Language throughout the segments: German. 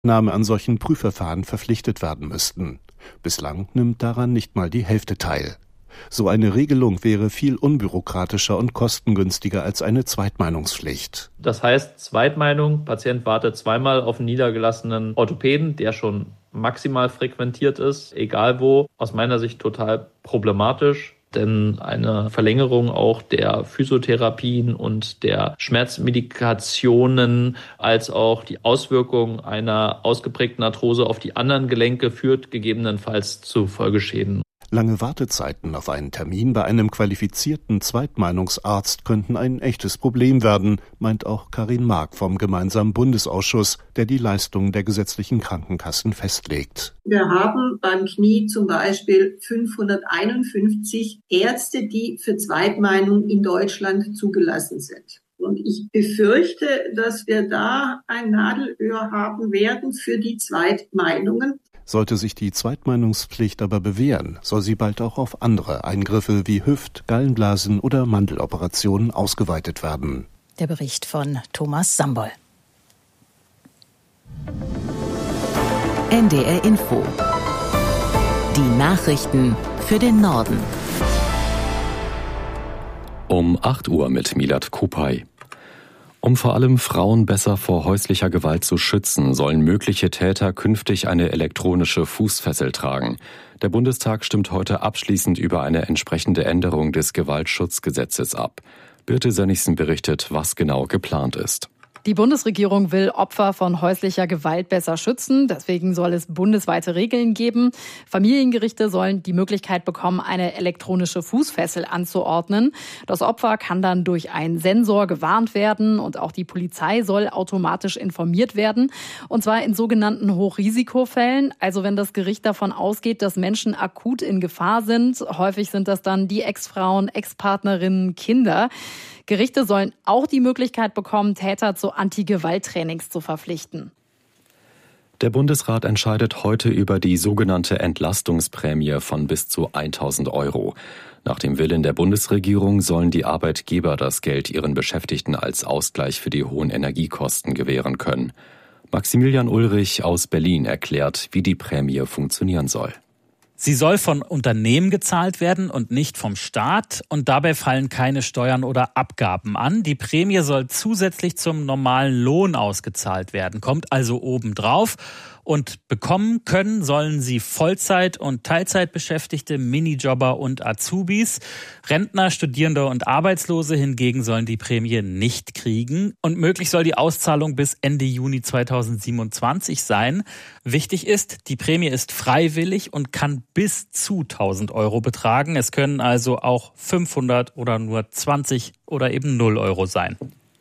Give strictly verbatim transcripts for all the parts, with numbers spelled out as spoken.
Teilnahme an solchen Prüfverfahren verpflichtet werden müssten. Bislang nimmt daran nicht mal die Hälfte teil. So eine Regelung wäre viel unbürokratischer und kostengünstiger als eine Zweitmeinungspflicht. Das heißt, Zweitmeinung, Patient wartet zweimal auf einen niedergelassenen Orthopäden, der schon maximal frequentiert ist, egal wo. Aus meiner Sicht total problematisch, denn eine Verlängerung auch der Physiotherapien und der Schmerzmedikationen als auch die Auswirkung einer ausgeprägten Arthrose auf die anderen Gelenke führt gegebenenfalls zu Folgeschäden. Lange Wartezeiten auf einen Termin bei einem qualifizierten Zweitmeinungsarzt könnten ein echtes Problem werden, meint auch Karin Mark vom gemeinsamen Bundesausschuss, der die Leistungen der gesetzlichen Krankenkassen festlegt. Wir haben beim Knie zum Beispiel fünfhunderteinundfünfzig Ärzte, die für Zweitmeinung in Deutschland zugelassen sind. Und ich befürchte, dass wir da ein Nadelöhr haben werden für die Zweitmeinungen. Sollte sich die Zweitmeinungspflicht aber bewähren, soll sie bald auch auf andere Eingriffe wie Hüft-, Gallenblasen- oder Mandeloperationen ausgeweitet werden. Der Bericht von Thomas Samboll. N D R Info. Die Nachrichten für den Norden. Um acht Uhr mit Milad Kupay. Um vor allem Frauen besser vor häuslicher Gewalt zu schützen, sollen mögliche Täter künftig eine elektronische Fußfessel tragen. Der Bundestag stimmt heute abschließend über eine entsprechende Änderung des Gewaltschutzgesetzes ab. Birte Sönnigsen berichtet, was genau geplant ist. Die Bundesregierung will Opfer von häuslicher Gewalt besser schützen. Deswegen soll es bundesweite Regeln geben. Familiengerichte sollen die Möglichkeit bekommen, eine elektronische Fußfessel anzuordnen. Das Opfer kann dann durch einen Sensor gewarnt werden und auch die Polizei soll automatisch informiert werden. Und zwar in sogenannten Hochrisikofällen. Also wenn das Gericht davon ausgeht, dass Menschen akut in Gefahr sind. Häufig sind das dann die Ex-Frauen, Ex-Partnerinnen, Kinder. Gerichte sollen auch die Möglichkeit bekommen, Täter zu Anti-Gewalt-Trainings zu verpflichten. Der Bundesrat entscheidet heute über die sogenannte Entlastungsprämie von bis zu tausend Euro. Nach dem Willen der Bundesregierung sollen die Arbeitgeber das Geld ihren Beschäftigten als Ausgleich für die hohen Energiekosten gewähren können. Maximilian Ulrich aus Berlin erklärt, wie die Prämie funktionieren soll. Sie soll von Unternehmen gezahlt werden und nicht vom Staat und dabei fallen keine Steuern oder Abgaben an. Die Prämie soll zusätzlich zum normalen Lohn ausgezahlt werden, kommt also obendrauf. Und bekommen können sollen sie Vollzeit- und Teilzeitbeschäftigte, Minijobber und Azubis. Rentner, Studierende und Arbeitslose hingegen sollen die Prämie nicht kriegen. Und möglich soll die Auszahlung bis Ende Juni zweitausendsiebenundzwanzig sein. Wichtig ist, die Prämie ist freiwillig und kann bis zu tausend Euro betragen. Es können also auch fünfhundert oder nur zwanzig oder eben null Euro sein.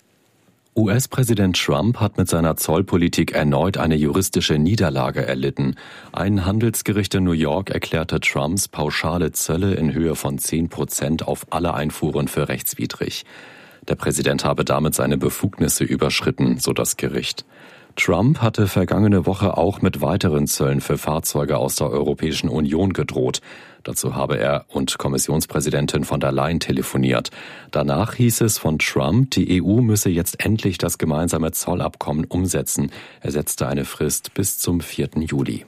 U S-Präsident Trump hat mit seiner Zollpolitik erneut eine juristische Niederlage erlitten. Ein Handelsgericht in New York erklärte Trumps pauschale Zölle in Höhe von zehn Prozent auf alle Einfuhren für rechtswidrig. Der Präsident habe damit seine Befugnisse überschritten, so das Gericht. Trump hatte vergangene Woche auch mit weiteren Zöllen für Fahrzeuge aus der Europäischen Union gedroht. Dazu habe er und Kommissionspräsidentin von der Leyen telefoniert. Danach hieß es von Trump, die E U müsse jetzt endlich das gemeinsame Zollabkommen umsetzen. Er setzte eine Frist bis zum vierten Juli.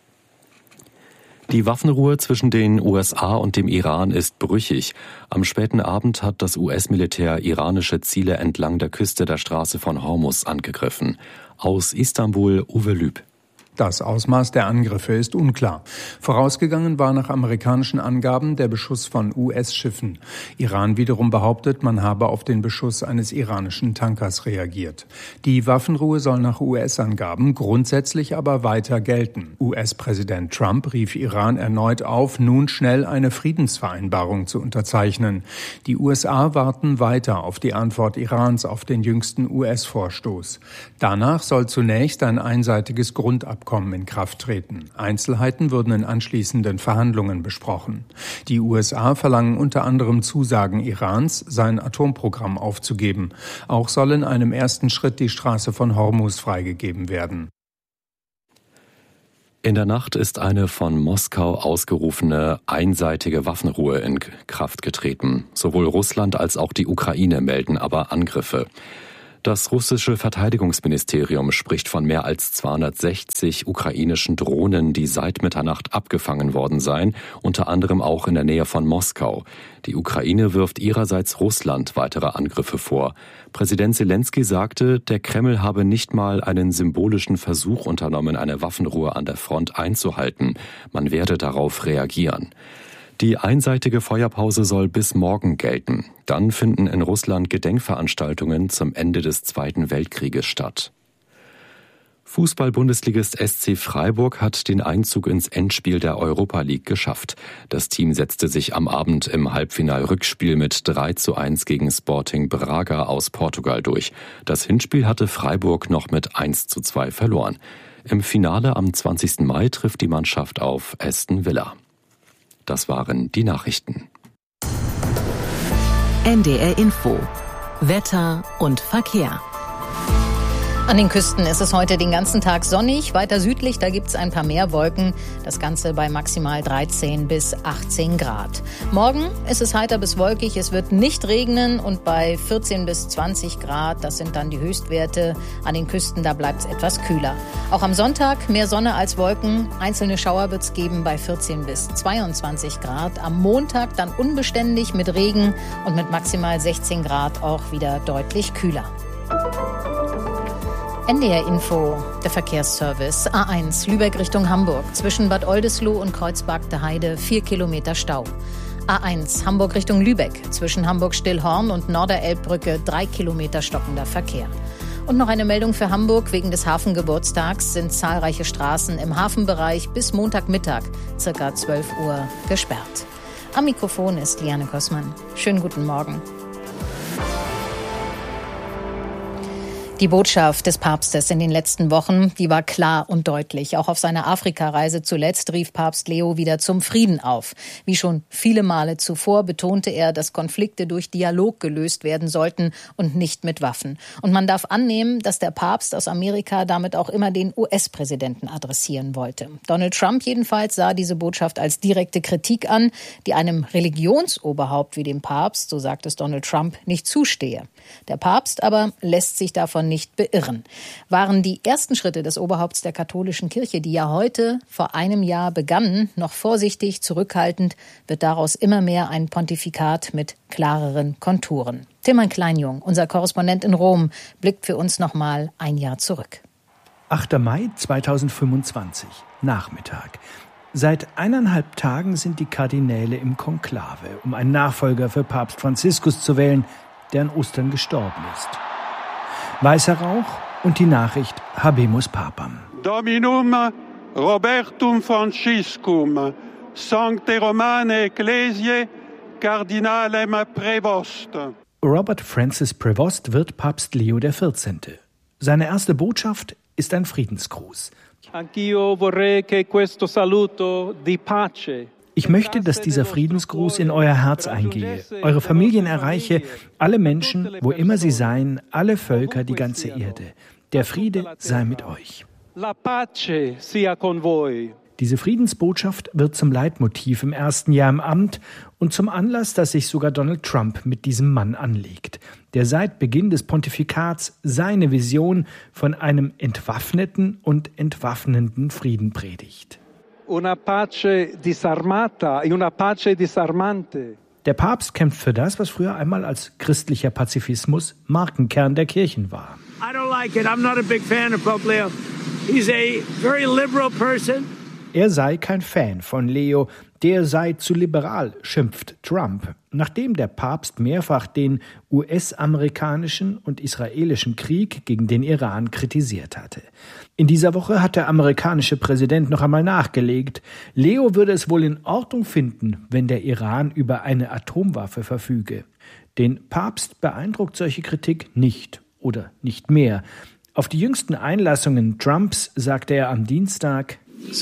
Die Waffenruhe zwischen den U S A und dem Iran ist brüchig. Am späten Abend hat das U S-Militär iranische Ziele entlang der Küste der Straße von Hormuz angegriffen. Aus Istanbul, Uwe Lüb. Das Ausmaß der Angriffe ist unklar. Vorausgegangen war nach amerikanischen Angaben der Beschuss von U S-Schiffen. Iran wiederum behauptet, man habe auf den Beschuss eines iranischen Tankers reagiert. Die Waffenruhe soll nach U S-Angaben grundsätzlich aber weiter gelten. U S-Präsident Trump rief Iran erneut auf, nun schnell eine Friedensvereinbarung zu unterzeichnen. Die U S A warten weiter auf die Antwort Irans auf den jüngsten U S-Vorstoß. Danach soll zunächst ein einseitiges Grundabkommen in Kraft treten. Einzelheiten würden in anschließenden Verhandlungen besprochen. Die U S A verlangen unter anderem Zusagen Irans, sein Atomprogramm aufzugeben. Auch soll in einem ersten Schritt die Straße von Hormuz freigegeben werden. In der Nacht ist eine von Moskau ausgerufene einseitige Waffenruhe in Kraft getreten. Sowohl Russland als auch die Ukraine melden aber Angriffe. Das russische Verteidigungsministerium spricht von mehr als zweihundertsechzig ukrainischen Drohnen, die seit Mitternacht abgefangen worden seien, unter anderem auch in der Nähe von Moskau. Die Ukraine wirft ihrerseits Russland weitere Angriffe vor. Präsident Selenskyj sagte, der Kreml habe nicht mal einen symbolischen Versuch unternommen, eine Waffenruhe an der Front einzuhalten. Man werde darauf reagieren. Die einseitige Feuerpause soll bis morgen gelten. Dann finden in Russland Gedenkveranstaltungen zum Ende des Zweiten Weltkrieges statt. Fußball-Bundesligist S C Freiburg hat den Einzug ins Endspiel der Europa League geschafft. Das Team setzte sich am Abend im Halbfinal-Rückspiel mit drei zu eins gegen Sporting Braga aus Portugal durch. Das Hinspiel hatte Freiburg noch mit eins zu zwei verloren. Im Finale am zwanzigsten Mai trifft die Mannschaft auf Aston Villa. Das waren die Nachrichten. N D R Info. Wetter und Verkehr. An den Küsten ist es heute den ganzen Tag sonnig. Weiter südlich, da gibt es ein paar mehr Wolken. Das Ganze bei maximal dreizehn bis achtzehn Grad. Morgen ist es heiter bis wolkig. Es wird nicht regnen und bei vierzehn bis zwanzig Grad, das sind dann die Höchstwerte. An den Küsten, da bleibt es etwas kühler. Auch am Sonntag mehr Sonne als Wolken. Einzelne Schauer wird es geben bei vierzehn bis zweiundzwanzig Grad. Am Montag dann unbeständig mit Regen und mit maximal sechzehn Grad auch wieder deutlich kühler. N D R Info, der Verkehrsservice. A eins, Lübeck Richtung Hamburg. Zwischen Bad Oldesloe und Kreuzberg-de-Heide vier Kilometer Stau. A eins, Hamburg Richtung Lübeck. Zwischen Hamburg-Stillhorn und Norderelbbrücke drei Kilometer stockender Verkehr. Und noch eine Meldung für Hamburg. Wegen des Hafengeburtstags sind zahlreiche Straßen im Hafenbereich bis Montagmittag, circa zwölf Uhr, gesperrt. Am Mikrofon ist Liane Kossmann. Schönen guten Morgen. Die Botschaft des Papstes in den letzten Wochen, die war klar und deutlich. Auch auf seiner Afrikareise zuletzt rief Papst Leo wieder zum Frieden auf. Wie schon viele Male zuvor betonte er, dass Konflikte durch Dialog gelöst werden sollten und nicht mit Waffen. Und man darf annehmen, dass der Papst aus Amerika damit auch immer den U S-Präsidenten adressieren wollte. Donald Trump jedenfalls sah diese Botschaft als direkte Kritik an, die einem Religionsoberhaupt wie dem Papst, so sagt es Donald Trump, nicht zustehe. Der Papst aber lässt sich davon nicht beirren. Waren die ersten Schritte des Oberhaupts der katholischen Kirche, die ja heute vor einem Jahr begannen, noch vorsichtig, zurückhaltend, wird daraus immer mehr ein Pontifikat mit klareren Konturen. Tilman Kleinjung, unser Korrespondent in Rom, blickt für uns noch mal ein Jahr zurück. achter Mai zweitausendfünfundzwanzig, Nachmittag. Seit eineinhalb Tagen sind die Kardinäle im Konklave, um einen Nachfolger für Papst Franziskus zu wählen, der an Ostern gestorben ist. Weißer Rauch und die Nachricht Habemus Papam. Dominum Robertum Franciscum, Sancte Romane Ecclesiae, Cardinalem Prevost. Robert Francis Prevost wird Papst Leo der vierzehnte. Seine erste Botschaft ist ein Friedensgruß. Anch'io vorrei che questo saluto di pace. Ich möchte, dass dieser Friedensgruß in euer Herz eingehe, eure Familien erreiche, alle Menschen, wo immer sie seien, alle Völker, die ganze Erde. Der Friede sei mit euch. Diese Friedensbotschaft wird zum Leitmotiv im ersten Jahr im Amt und zum Anlass, dass sich sogar Donald Trump mit diesem Mann anlegt, der seit Beginn des Pontifikats seine Vision von einem entwaffneten und entwaffnenden Frieden predigt. Una pace disarmata e una pace disarmante. Der Papst kämpft für das, was früher einmal als christlicher Pazifismus Markenkern der Kirchen war. I don't like it. I'm not a big fan of Pope Leo. He's a very liberal person. Er sei kein Fan von Leo, der sei zu liberal, schimpft Trump, nachdem der Papst mehrfach den U S-amerikanischen und israelischen Krieg gegen den Iran kritisiert hatte. In dieser Woche hat der amerikanische Präsident noch einmal nachgelegt, Leo würde es wohl in Ordnung finden, wenn der Iran über eine Atomwaffe verfüge. Den Papst beeindruckt solche Kritik nicht oder nicht mehr. Auf die jüngsten Einlassungen Trumps sagte er am Dienstag: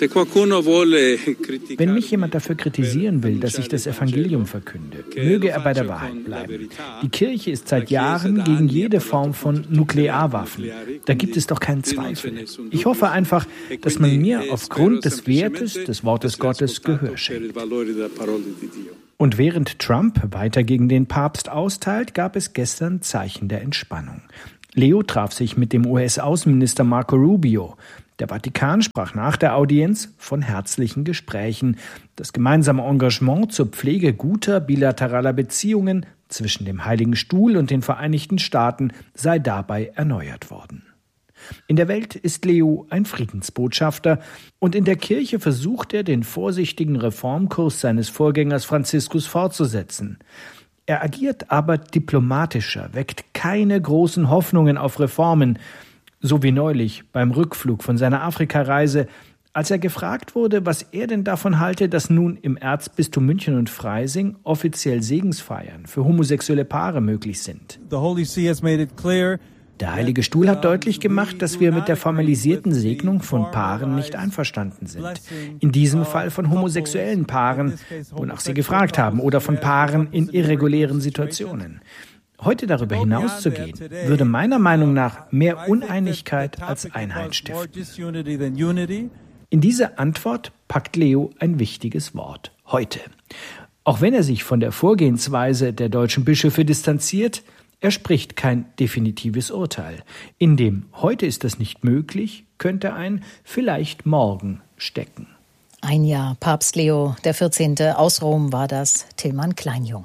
Wenn mich jemand dafür kritisieren will, dass ich das Evangelium verkünde, möge er bei der Wahrheit bleiben. Die Kirche ist seit Jahren gegen jede Form von Nuklearwaffen. Da gibt es doch keinen Zweifel. Ich hoffe einfach, dass man mir aufgrund des Wertes des Wortes Gottes Gehör schenkt. Und während Trump weiter gegen den Papst austeilt, gab es gestern Zeichen der Entspannung. Leo traf sich mit dem U S-Außenminister Marco Rubio. Der Vatikan sprach nach der Audienz von herzlichen Gesprächen. Das gemeinsame Engagement zur Pflege guter bilateraler Beziehungen zwischen dem Heiligen Stuhl und den Vereinigten Staaten sei dabei erneuert worden. In der Welt ist Leo ein Friedensbotschafter und in der Kirche versucht er, den vorsichtigen Reformkurs seines Vorgängers Franziskus fortzusetzen. Er agiert aber diplomatischer, weckt keine großen Hoffnungen auf Reformen, so wie neulich beim Rückflug von seiner Afrikareise, als er gefragt wurde, was er denn davon halte, dass nun im Erzbistum München und Freising offiziell Segensfeiern für homosexuelle Paare möglich sind. The Holy See has made it clear. Der Heilige Stuhl hat deutlich gemacht, dass wir mit der formalisierten Segnung von Paaren nicht einverstanden sind. In diesem Fall von homosexuellen Paaren, wonach sie gefragt haben, oder von Paaren in irregulären Situationen. Heute darüber hinauszugehen, würde meiner Meinung nach mehr Uneinigkeit als Einheit stiften. In diese Antwort packt Leo ein wichtiges Wort: heute. Auch wenn er sich von der Vorgehensweise der deutschen Bischöfe distanziert, er spricht kein definitives Urteil. In dem heute ist das nicht möglich, könnte ein vielleicht morgen stecken. Ein Jahr Papst Leo der vierzehnte aus Rom war das. Tillmann Kleinjung.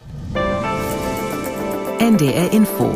N D R Info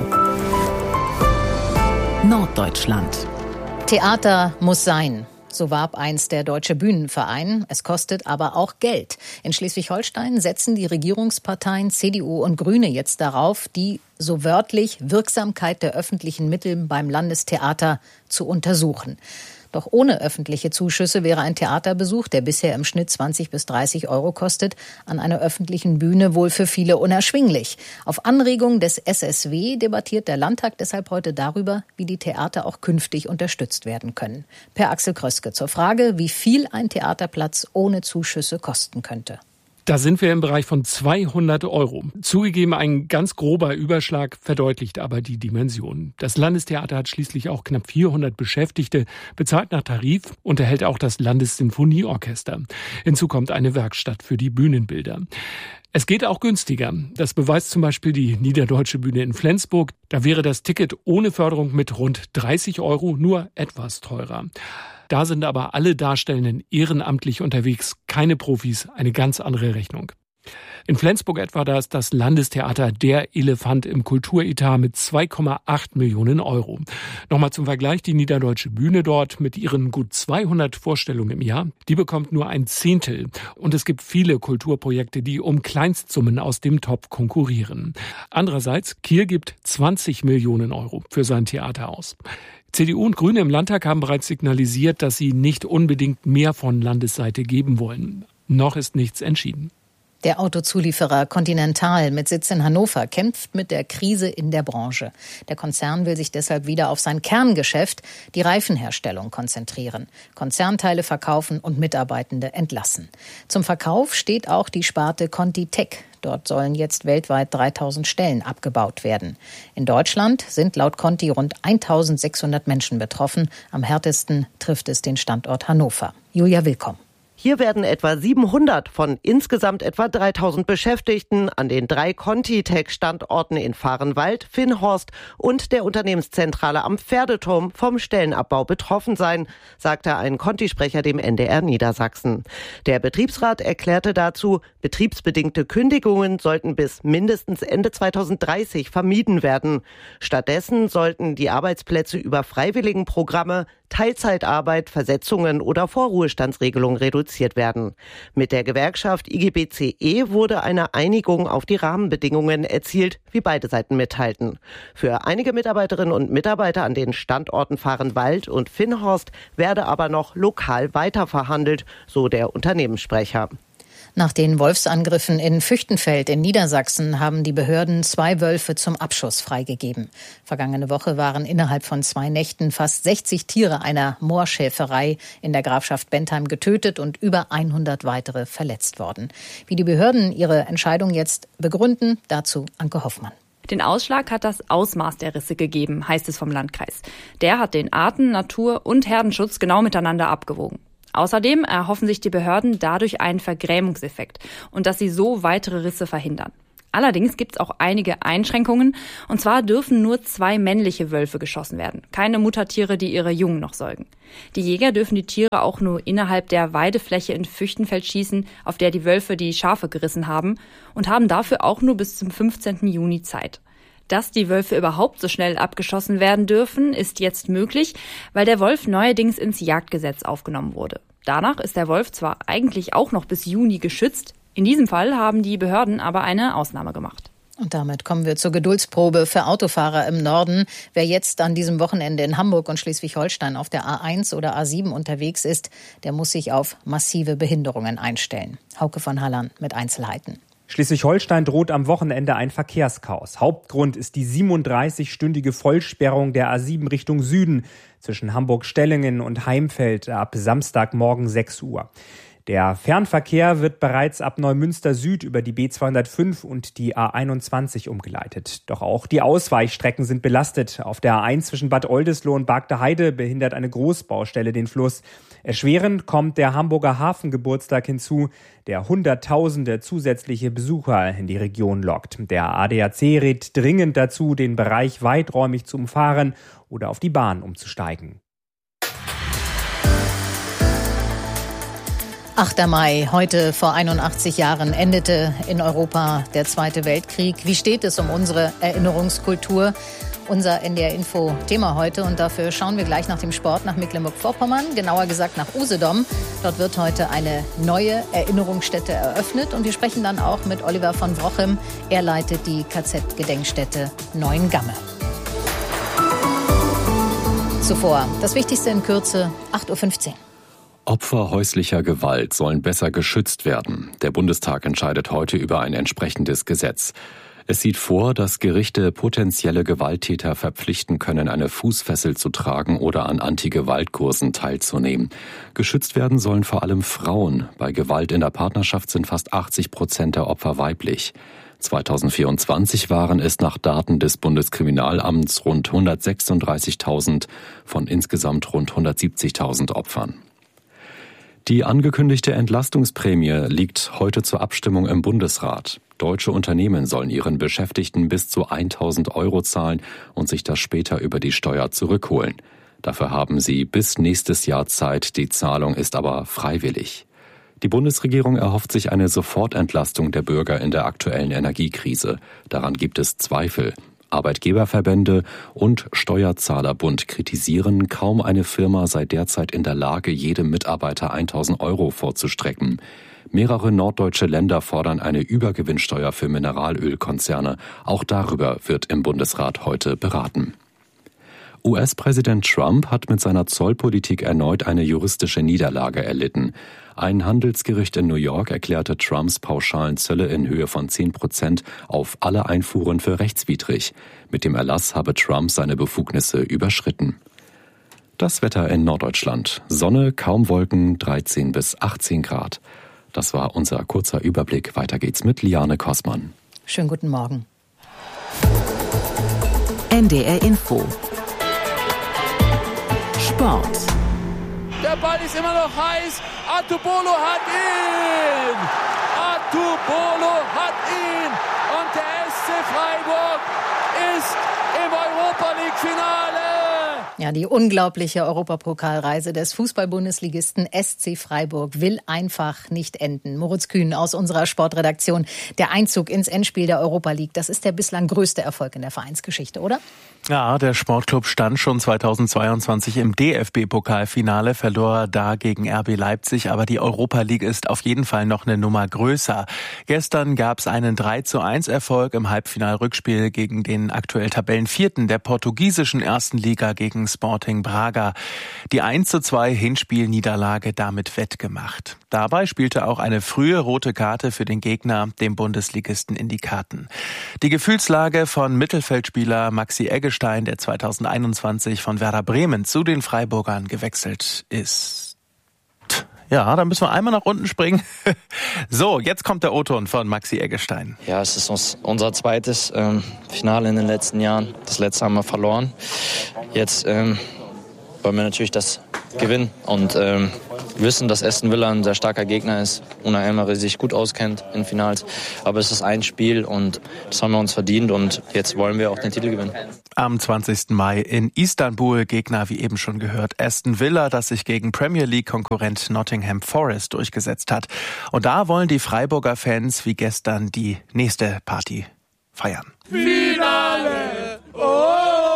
Norddeutschland. Theater muss sein. So warb einst der Deutsche Bühnenverein. Es kostet aber auch Geld. In Schleswig-Holstein setzen die Regierungsparteien C D U und Grüne jetzt darauf, die so wörtlich Wirksamkeit der öffentlichen Mittel beim Landestheater zu untersuchen. Doch ohne öffentliche Zuschüsse wäre ein Theaterbesuch, der bisher im Schnitt zwanzig bis dreißig Euro kostet, an einer öffentlichen Bühne wohl für viele unerschwinglich. Auf Anregung des S S W debattiert der Landtag deshalb heute darüber, wie die Theater auch künftig unterstützt werden können. Per Axel Kröske zur Frage, wie viel ein Theaterplatz ohne Zuschüsse kosten könnte. Da sind wir im Bereich von zweihundert Euro. Zugegeben, ein ganz grober Überschlag verdeutlicht aber die Dimension. Das Landestheater hat schließlich auch knapp vierhundert Beschäftigte, bezahlt nach Tarif, unterhält auch das Landessinfonieorchester. Hinzu kommt eine Werkstatt für die Bühnenbilder. Es geht auch günstiger. Das beweist zum Beispiel die Niederdeutsche Bühne in Flensburg. Da wäre das Ticket ohne Förderung mit rund dreißig Euro nur etwas teurer. Da sind aber alle Darstellenden ehrenamtlich unterwegs, keine Profis, eine ganz andere Rechnung. In Flensburg etwa, da ist das Landestheater der Elefant im Kulturetat mit zwei Komma acht Millionen Euro. Nochmal zum Vergleich, die Niederdeutsche Bühne dort mit ihren gut zweihundert Vorstellungen im Jahr, die bekommt nur ein Zehntel. Und es gibt viele Kulturprojekte, die um Kleinstsummen aus dem Topf konkurrieren. Andererseits, Kiel gibt zwanzig Millionen Euro für sein Theater aus. C D U und Grüne im Landtag haben bereits signalisiert, dass sie nicht unbedingt mehr von Landesseite geben wollen. Noch ist nichts entschieden. Der Autozulieferer Continental mit Sitz in Hannover kämpft mit der Krise in der Branche. Der Konzern will sich deshalb wieder auf sein Kerngeschäft, die Reifenherstellung, konzentrieren, Konzernteile verkaufen und Mitarbeitende entlassen. Zum Verkauf steht auch die Sparte ContiTech. Dort sollen jetzt weltweit dreitausend Stellen abgebaut werden. In Deutschland sind laut Conti rund eintausendsechshundert Menschen betroffen. Am härtesten trifft es den Standort Hannover. Julia Willkomm. Hier werden etwa siebenhundert von insgesamt etwa dreitausend Beschäftigten an den drei ContiTech-Standorten in Vahrenwald, Finnhorst und der Unternehmenszentrale am Pferdeturm vom Stellenabbau betroffen sein, sagte ein Conti-Sprecher dem N D R Niedersachsen. Der Betriebsrat erklärte dazu, betriebsbedingte Kündigungen sollten bis mindestens Ende zweitausenddreißig vermieden werden. Stattdessen sollten die Arbeitsplätze über Freiwilligenprogramme, Teilzeitarbeit, Versetzungen oder Vorruhestandsregelungen reduziert werden. Mit der Gewerkschaft I G B C E wurde eine Einigung auf die Rahmenbedingungen erzielt, wie beide Seiten mitteilten. Für einige Mitarbeiterinnen und Mitarbeiter an den Standorten Vahrenwald und Finnhorst werde aber noch lokal weiterverhandelt, so der Unternehmenssprecher. Nach den Wolfsangriffen in Füchtenfeld in Niedersachsen haben die Behörden zwei Wölfe zum Abschuss freigegeben. Vergangene Woche waren innerhalb von zwei Nächten fast sechzig Tiere einer Moorschäferei in der Grafschaft Bentheim getötet und über hundert weitere verletzt worden. Wie die Behörden ihre Entscheidung jetzt begründen, dazu Anke Hoffmann. Den Ausschlag hat das Ausmaß der Risse gegeben, heißt es vom Landkreis. Der hat den Arten-, Natur- und Herdenschutz genau miteinander abgewogen. Außerdem erhoffen sich die Behörden dadurch einen Vergrämungseffekt und dass sie so weitere Risse verhindern. Allerdings gibt es auch einige Einschränkungen. Und zwar dürfen nur zwei männliche Wölfe geschossen werden. Keine Muttertiere, die ihre Jungen noch säugen. Die Jäger dürfen die Tiere auch nur innerhalb der Weidefläche in Füchtenfeld schießen, auf der die Wölfe die Schafe gerissen haben. Und haben dafür auch nur bis zum fünfzehnten Juni Zeit. Dass die Wölfe überhaupt so schnell abgeschossen werden dürfen, ist jetzt möglich, weil der Wolf neuerdings ins Jagdgesetz aufgenommen wurde. Danach ist der Wolf zwar eigentlich auch noch bis Juni geschützt, in diesem Fall haben die Behörden aber eine Ausnahme gemacht. Und damit kommen wir zur Geduldsprobe für Autofahrer im Norden. Wer jetzt an diesem Wochenende in Hamburg und Schleswig-Holstein auf der A eins oder A sieben unterwegs ist, der muss sich auf massive Behinderungen einstellen. Hauke von Hallern mit Einzelheiten. Schleswig-Holstein droht am Wochenende ein Verkehrschaos. Hauptgrund ist die siebenunddreißigstündige Vollsperrung der A sieben Richtung Süden zwischen Hamburg-Stellingen und Heimfeld ab Samstagmorgen sechs Uhr. Der Fernverkehr wird bereits ab Neumünster Süd über die B zweihundertfünf und die A einundzwanzig umgeleitet. Doch auch die Ausweichstrecken sind belastet. Auf der A eins zwischen Bad Oldesloe und Bargteheide behindert eine Großbaustelle den Fluss. Erschwerend kommt der Hamburger Hafengeburtstag hinzu, der Hunderttausende zusätzliche Besucher in die Region lockt. Der A D A C rät dringend dazu, den Bereich weiträumig zu umfahren oder auf die Bahn umzusteigen. achter Mai, heute vor einundachtzig Jahren endete in Europa der Zweite Weltkrieg. Wie steht es um unsere Erinnerungskultur? Unser N D R-Info-Thema heute. Und dafür schauen wir gleich nach dem Sport nach Mecklenburg-Vorpommern, genauer gesagt nach Usedom. Dort wird heute eine neue Erinnerungsstätte eröffnet. Und wir sprechen dann auch mit Oliver von Wrochem. Er leitet die K Z-Gedenkstätte Neuengamme. Zuvor das Wichtigste in Kürze, acht Uhr fünfzehn. Opfer häuslicher Gewalt sollen besser geschützt werden. Der Bundestag entscheidet heute über ein entsprechendes Gesetz. Es sieht vor, dass Gerichte potenzielle Gewalttäter verpflichten können, eine Fußfessel zu tragen oder an Anti-Gewalt-Kursen teilzunehmen. Geschützt werden sollen vor allem Frauen. Bei Gewalt in der Partnerschaft sind fast achtzig Prozent der Opfer weiblich. zweitausendvierundzwanzig waren es nach Daten des Bundeskriminalamts rund hundertsechsunddreißigtausend von insgesamt rund hundertsiebzigtausend Opfern. Die angekündigte Entlastungsprämie liegt heute zur Abstimmung im Bundesrat. Deutsche Unternehmen sollen ihren Beschäftigten bis zu tausend Euro zahlen und sich das später über die Steuer zurückholen. Dafür haben sie bis nächstes Jahr Zeit, die Zahlung ist aber freiwillig. Die Bundesregierung erhofft sich eine Sofortentlastung der Bürger in der aktuellen Energiekrise. Daran gibt es Zweifel. Arbeitgeberverbände und Steuerzahlerbund kritisieren, kaum eine Firma sei derzeit in der Lage, jedem Mitarbeiter tausend Euro vorzustrecken. Mehrere norddeutsche Länder fordern eine Übergewinnsteuer für Mineralölkonzerne. Auch darüber wird im Bundesrat heute beraten. U S-Präsident Trump hat mit seiner Zollpolitik erneut eine juristische Niederlage erlitten. Ein Handelsgericht in New York erklärte Trumps pauschalen Zölle in Höhe von zehn Prozent auf alle Einfuhren für rechtswidrig. Mit dem Erlass habe Trump seine Befugnisse überschritten. Das Wetter in Norddeutschland. Sonne, kaum Wolken, dreizehn bis achtzehn Grad. Das war unser kurzer Überblick. Weiter geht's mit Liane Kossmann. Schönen guten Morgen. N D R Info. Sport. Der Ball ist immer noch heiß. Atubolo hat ihn. Atubolo hat ihn. Und der S C Freiburg ist im Europa-League-Finale. Ja, die unglaubliche Europapokalreise des Fußball-Bundesligisten S C Freiburg will einfach nicht enden. Moritz Kühn aus unserer Sportredaktion. Der Einzug ins Endspiel der Europa League, das ist der bislang größte Erfolg in der Vereinsgeschichte, oder? Ja, der Sportclub stand schon zweitausendzweiundzwanzig im D F B-Pokalfinale, verlor da gegen R B Leipzig, aber die Europa League ist auf jeden Fall noch eine Nummer größer. Gestern gab es einen drei zu eins Erfolg im Halbfinal-Rückspiel gegen den aktuell Tabellenvierten der portugiesischen ersten Liga gegen Sporting Braga. Die eins zu zwei Hinspielniederlage damit wettgemacht. Dabei spielte auch eine frühe rote Karte für den Gegner, dem Bundesligisten, in die Karten. Die Gefühlslage von Mittelfeldspieler Maxi Eggestein, der zweitausendeinundzwanzig von Werder Bremen zu den Freiburgern gewechselt ist. Ja, da müssen wir einmal nach unten springen. So, jetzt kommt der O-Ton von Maxi Eggestein. Ja, es ist uns, unser zweites ähm, Finale in den letzten Jahren. Das letzte haben wir verloren. Jetzt ähm, wollen wir natürlich das gewinnen. Und ähm, wissen, dass Aston Villa ein sehr starker Gegner ist. Unai Emery sich gut auskennt in Finals. Aber es ist ein Spiel und das haben wir uns verdient und jetzt wollen wir auch den Titel gewinnen. Am zwanzigsten Mai in Istanbul, Gegner wie eben schon gehört, Aston Villa, das sich gegen Premier League-Konkurrent Nottingham Forest durchgesetzt hat. Und da wollen die Freiburger Fans wie gestern die nächste Party feiern. Finale! Oh!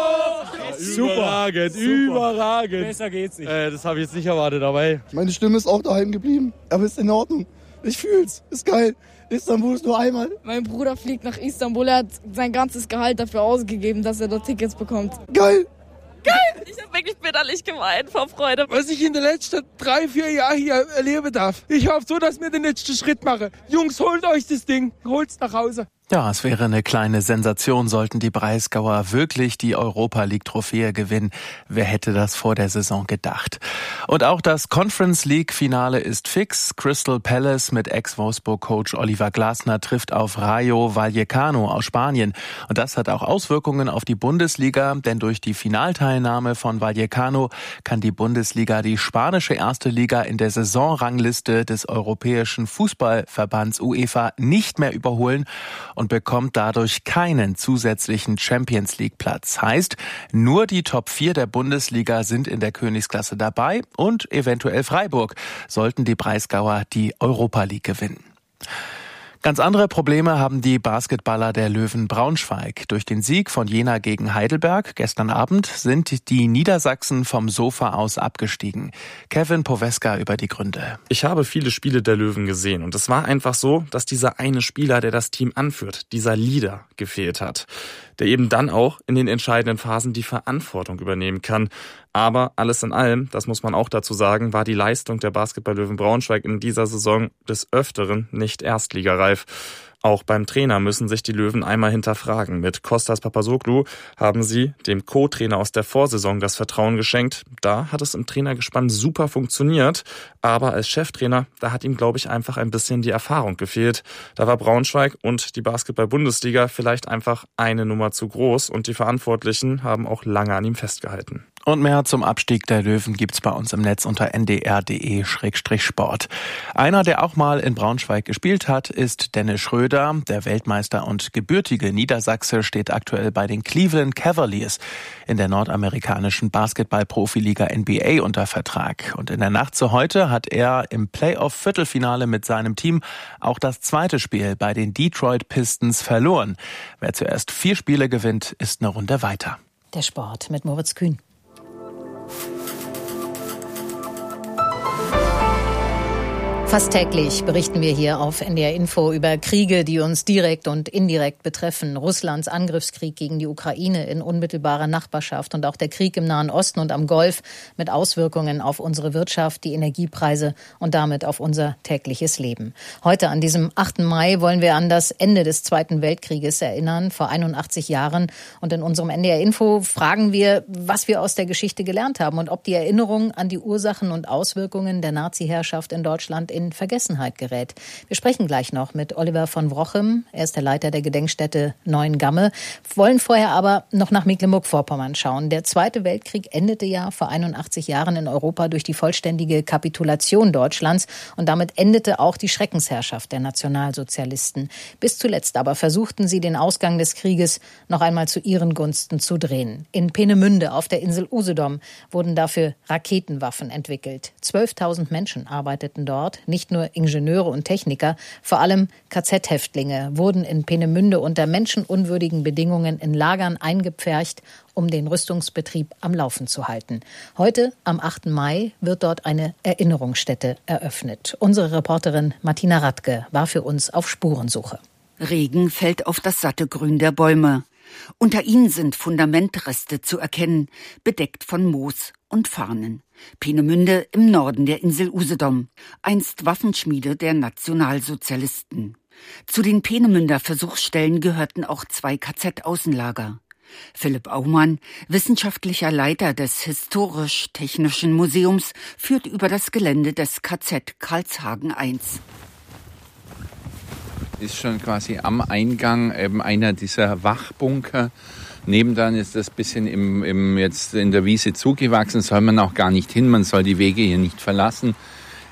Super, überragend, Super. überragend. Besser geht's nicht. Äh, das habe ich jetzt nicht erwartet dabei. Meine Stimme ist auch daheim geblieben, aber ist in Ordnung. Ich fühl's, ist geil. Istanbul ist nur einmal. Mein Bruder fliegt nach Istanbul, er hat sein ganzes Gehalt dafür ausgegeben, dass er dort Tickets bekommt. Geil! Geil! Ich habe wirklich bitterlich geweint vor Freude. Was ich in den letzten drei, vier Jahren hier erleben darf. Ich hoffe so, dass wir den nächsten Schritt machen. Jungs, holt euch das Ding, holt's nach Hause. Ja, es wäre eine kleine Sensation, sollten die Breisgauer wirklich die Europa-League-Trophäe gewinnen. Wer hätte das vor der Saison gedacht? Und auch das Conference-League-Finale ist fix. Crystal Palace mit Ex-Wolfsburg-Coach Oliver Glasner trifft auf Rayo Vallecano aus Spanien. Und das hat auch Auswirkungen auf die Bundesliga, denn durch die Finalteilnahme von Vallecano kann die Bundesliga die spanische erste Liga in der Saisonrangliste des Europäischen Fußballverbands UEFA nicht mehr überholen und bekommt dadurch keinen zusätzlichen Champions-League-Platz. Heißt, nur die Top vier der Bundesliga sind in der Königsklasse dabei und eventuell Freiburg, sollten die Breisgauer die Europa League gewinnen. Ganz andere Probleme haben die Basketballer der Löwen Braunschweig. Durch den Sieg von Jena gegen Heidelberg gestern Abend sind die Niedersachsen vom Sofa aus abgestiegen. Kevin Poweska über die Gründe. Ich habe viele Spiele der Löwen gesehen und es war einfach so, dass dieser eine Spieler, der das Team anführt, dieser Leader, gefehlt hat, der eben dann auch in den entscheidenden Phasen die Verantwortung übernehmen kann. Aber alles in allem, das muss man auch dazu sagen, war die Leistung der Basketball-Löwen Braunschweig in dieser Saison des Öfteren nicht erstligareif. Auch beim Trainer müssen sich die Löwen einmal hinterfragen. Mit Kostas Papasoglou haben sie dem Co-Trainer aus der Vorsaison das Vertrauen geschenkt. Da hat es im Trainergespann super funktioniert. Aber als Cheftrainer, da hat ihm, glaube ich, einfach ein bisschen die Erfahrung gefehlt. Da war Braunschweig und die Basketball-Bundesliga vielleicht einfach eine Nummer zu groß. Und die Verantwortlichen haben auch lange an ihm festgehalten. Und mehr zum Abstieg der Löwen gibt's bei uns im Netz unter n d r punkt d e Schrägstrich sport. Einer, der auch mal in Braunschweig gespielt hat, ist Dennis Schröder. Der Weltmeister und gebürtige Niedersachse steht aktuell bei den Cleveland Cavaliers in der nordamerikanischen Basketball-Profiliga N B A unter Vertrag. Und in der Nacht zu heute hat er im Playoff-Viertelfinale mit seinem Team auch das zweite Spiel bei den Detroit Pistons verloren. Wer zuerst vier Spiele gewinnt, ist eine Runde weiter. Der Sport mit Moritz Kühn. Fast täglich berichten wir hier auf N D R Info über Kriege, die uns direkt und indirekt betreffen. Russlands Angriffskrieg gegen die Ukraine in unmittelbarer Nachbarschaft und auch der Krieg im Nahen Osten und am Golf mit Auswirkungen auf unsere Wirtschaft, die Energiepreise und damit auf unser tägliches Leben. Heute an diesem achten Mai wollen wir an das Ende des Zweiten Weltkrieges erinnern, vor einundachtzig Jahren. Und in unserem N D R Info fragen wir, was wir aus der Geschichte gelernt haben und ob die Erinnerung an die Ursachen und Auswirkungen der Nazi-Herrschaft in Deutschland in Vergessenheit gerät. Wir sprechen gleich noch mit Oliver von Wrochem. Er ist der Leiter der Gedenkstätte Neuengamme. Wollen vorher aber noch nach Mecklenburg-Vorpommern schauen. Der Zweite Weltkrieg endete ja vor einundachtzig Jahren in Europa durch die vollständige Kapitulation Deutschlands und damit endete auch die Schreckensherrschaft der Nationalsozialisten. Bis zuletzt aber versuchten sie, den Ausgang des Krieges noch einmal zu ihren Gunsten zu drehen. In Peenemünde auf der Insel Usedom wurden dafür Raketenwaffen entwickelt. zwölftausend Menschen arbeiteten dort. Nicht nur Ingenieure und Techniker, vor allem K Z-Häftlinge wurden in Peenemünde unter menschenunwürdigen Bedingungen in Lagern eingepfercht, um den Rüstungsbetrieb am Laufen zu halten. Heute, am achten Mai, wird dort eine Erinnerungsstätte eröffnet. Unsere Reporterin Martina Radke war für uns auf Spurensuche. Regen fällt auf das satte Grün der Bäume. Unter ihnen sind Fundamentreste zu erkennen, bedeckt von Moos und Farnen. Peenemünde im Norden der Insel Usedom, einst Waffenschmiede der Nationalsozialisten. Zu den Peenemünder Versuchsstellen gehörten auch zwei K Z-Außenlager. Philipp Aumann, wissenschaftlicher Leiter des Historisch-Technischen Museums, führt über das Gelände des K Z Karlshagen eins. Ist schon quasi am Eingang eben einer dieser Wachbunker. Nebendran ist das bisschen im, im, jetzt in der Wiese zugewachsen, soll man auch gar nicht hin, man soll die Wege hier nicht verlassen.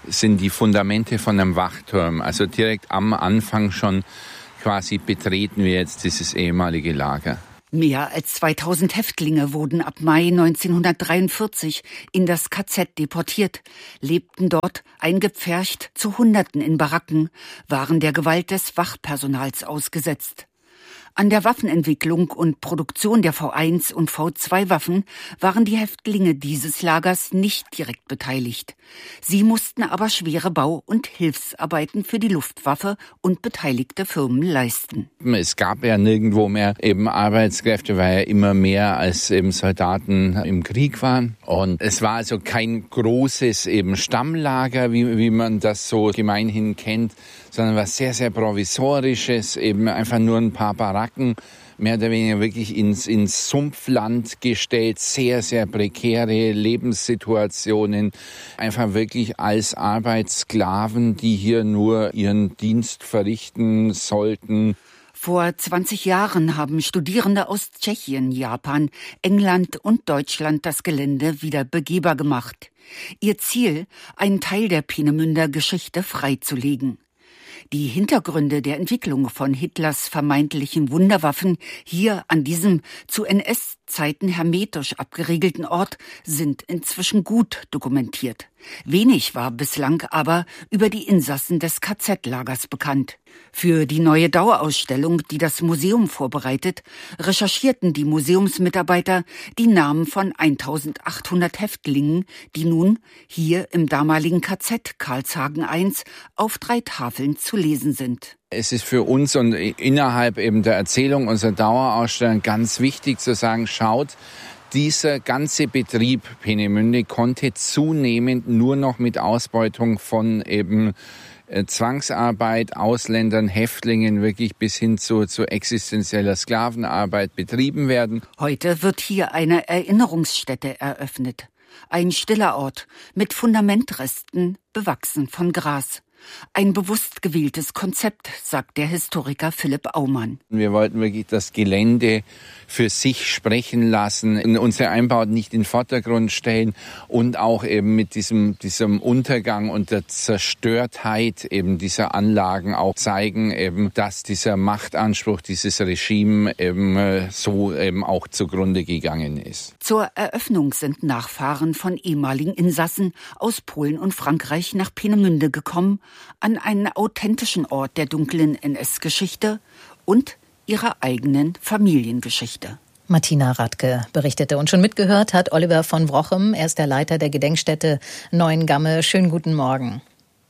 sind die Fundamente von einem Wachturm. Also direkt am Anfang schon quasi betreten wir jetzt dieses ehemalige Lager. Mehr als zweitausend Häftlinge wurden ab Mai neunzehnhundertdreiundvierzig in das K Z deportiert, lebten dort eingepfercht zu Hunderten in Baracken, waren der Gewalt des Wachpersonals ausgesetzt. An der Waffenentwicklung und Produktion der V eins und V zwei Waffen waren die Häftlinge dieses Lagers nicht direkt beteiligt. Sie mussten aber schwere Bau- und Hilfsarbeiten für die Luftwaffe und beteiligte Firmen leisten. Es gab ja nirgendwo mehr eben Arbeitskräfte, weil ja immer mehr als eben Soldaten im Krieg waren. Und es war also kein großes eben Stammlager, wie, wie man das so gemeinhin kennt, sondern was sehr, sehr Provisorisches, eben einfach nur ein paar Baracken, mehr oder weniger wirklich ins, ins Sumpfland gestellt, sehr, sehr prekäre Lebenssituationen, einfach wirklich als Arbeitssklaven, die hier nur ihren Dienst verrichten sollten. Vor zwanzig Jahren haben Studierende aus Tschechien, Japan, England und Deutschland das Gelände wieder begehbar gemacht. Ihr Ziel, einen Teil der Peenemünder Geschichte freizulegen. Die Hintergründe der Entwicklung von Hitlers vermeintlichen Wunderwaffen hier an diesem zu N S-Zeiten hermetisch abgeriegelten Ort sind inzwischen gut dokumentiert. Wenig war bislang aber über die Insassen des K Z-Lagers bekannt. Für die neue Dauerausstellung, die das Museum vorbereitet, recherchierten die Museumsmitarbeiter die Namen von eintausendachthundert Häftlingen, die nun hier im damaligen K Z Karlshagen eins auf drei Tafeln zu lesen sind. Es ist für uns und innerhalb eben der Erzählung unserer Dauerausstellung ganz wichtig zu sagen, schaut, dieser ganze Betrieb Peenemünde konnte zunehmend nur noch mit Ausbeutung von eben äh, Zwangsarbeit, Ausländern, Häftlingen wirklich bis hin zu, zu existenzieller Sklavenarbeit betrieben werden. Heute wird hier eine Erinnerungsstätte eröffnet. Ein stiller Ort mit Fundamentresten, bewachsen von Gras. Ein bewusst gewähltes Konzept, sagt der Historiker Philipp Aumann. Wir wollten wirklich das Gelände für sich sprechen lassen, in unsere Einbauten nicht in den Vordergrund stellen und auch eben mit diesem, diesem Untergang und der Zerstörtheit eben dieser Anlagen auch zeigen, eben, dass dieser Machtanspruch, dieses Regime eben so eben auch zugrunde gegangen ist. Zur Eröffnung sind Nachfahren von ehemaligen Insassen aus Polen und Frankreich nach Peenemünde gekommen, an einen authentischen Ort der dunklen N S-Geschichte und ihrer eigenen Familiengeschichte. Martina Radke berichtete. Und schon mitgehört hat Oliver von Wrochem. Er ist der Leiter der Gedenkstätte Neuengamme. Schönen guten Morgen.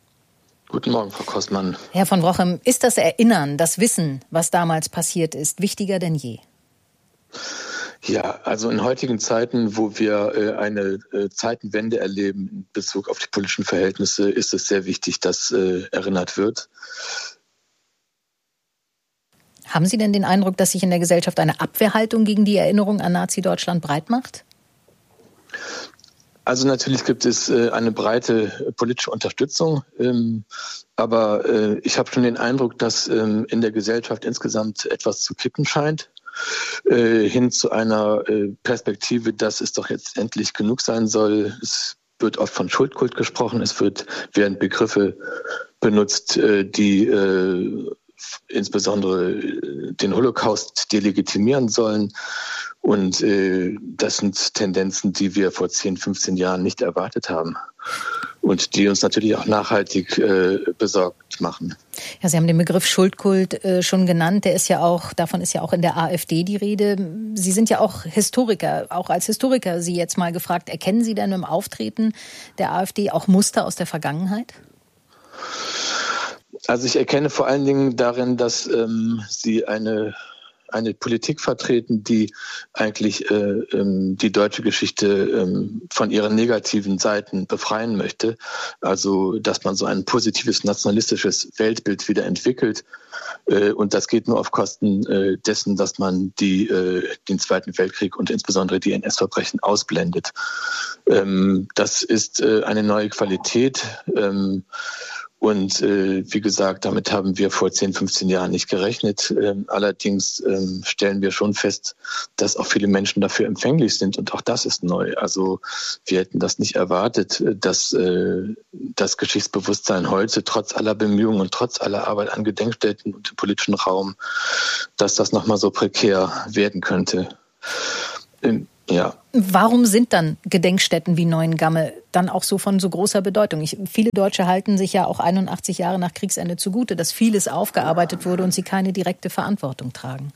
Guten Morgen, Frau Kostmann. Herr von Wrochem, ist das Erinnern, das Wissen, was damals passiert ist, wichtiger denn je? Ja, also in heutigen Zeiten, wo wir äh, eine äh, Zeitenwende erleben in Bezug auf die politischen Verhältnisse, ist es sehr wichtig, dass äh, erinnert wird. Haben Sie denn den Eindruck, dass sich in der Gesellschaft eine Abwehrhaltung gegen die Erinnerung an Nazi-Deutschland breit macht? Also natürlich gibt es äh, eine breite politische Unterstützung, ähm, aber äh, ich habe schon den Eindruck, dass ähm, in der Gesellschaft insgesamt etwas zu kippen scheint. Äh, hin zu einer äh, Perspektive, dass es doch jetzt endlich genug sein soll. Es wird oft von Schuldkult gesprochen, es wird, werden Begriffe benutzt, äh, die äh, insbesondere den Holocaust delegitimieren sollen. Und äh, das sind Tendenzen, die wir vor zehn, fünfzehn Jahren nicht erwartet haben und die uns natürlich auch nachhaltig äh, besorgt machen. Ja, Sie haben den Begriff Schuldkult äh, schon genannt. Der ist ja auch, davon ist ja auch in der AfD die Rede. Sie sind ja auch Historiker, auch als Historiker Sie jetzt mal gefragt, erkennen Sie denn im Auftreten der AfD auch Muster aus der Vergangenheit? Also ich erkenne vor allen Dingen darin, dass ähm, sie eine eine Politik vertreten, die eigentlich äh, ähm, die deutsche Geschichte ähm, von ihren negativen Seiten befreien möchte. Also, dass man so ein positives nationalistisches Weltbild wieder entwickelt. Äh, und das geht nur auf Kosten äh, dessen, dass man die, äh, den Zweiten Weltkrieg und insbesondere die N S-Verbrechen ausblendet. Ähm, das ist äh, eine neue Qualität. Ähm, Und äh, wie gesagt, damit haben wir vor zehn, fünfzehn Jahren nicht gerechnet. Ähm, allerdings ähm, stellen wir schon fest, dass auch viele Menschen dafür empfänglich sind. Und auch das ist neu. Also wir hätten das nicht erwartet, dass äh, das Geschichtsbewusstsein heute trotz aller Bemühungen und trotz aller Arbeit an Gedenkstätten und im politischen Raum, dass das nochmal so prekär werden könnte. Ähm, Ja. Warum sind dann Gedenkstätten wie Neuengamme dann auch so von so großer Bedeutung? Ich, viele Deutsche halten sich ja auch einundachtzig Jahre nach Kriegsende zugute, dass vieles aufgearbeitet wurde und sie keine direkte Verantwortung tragen.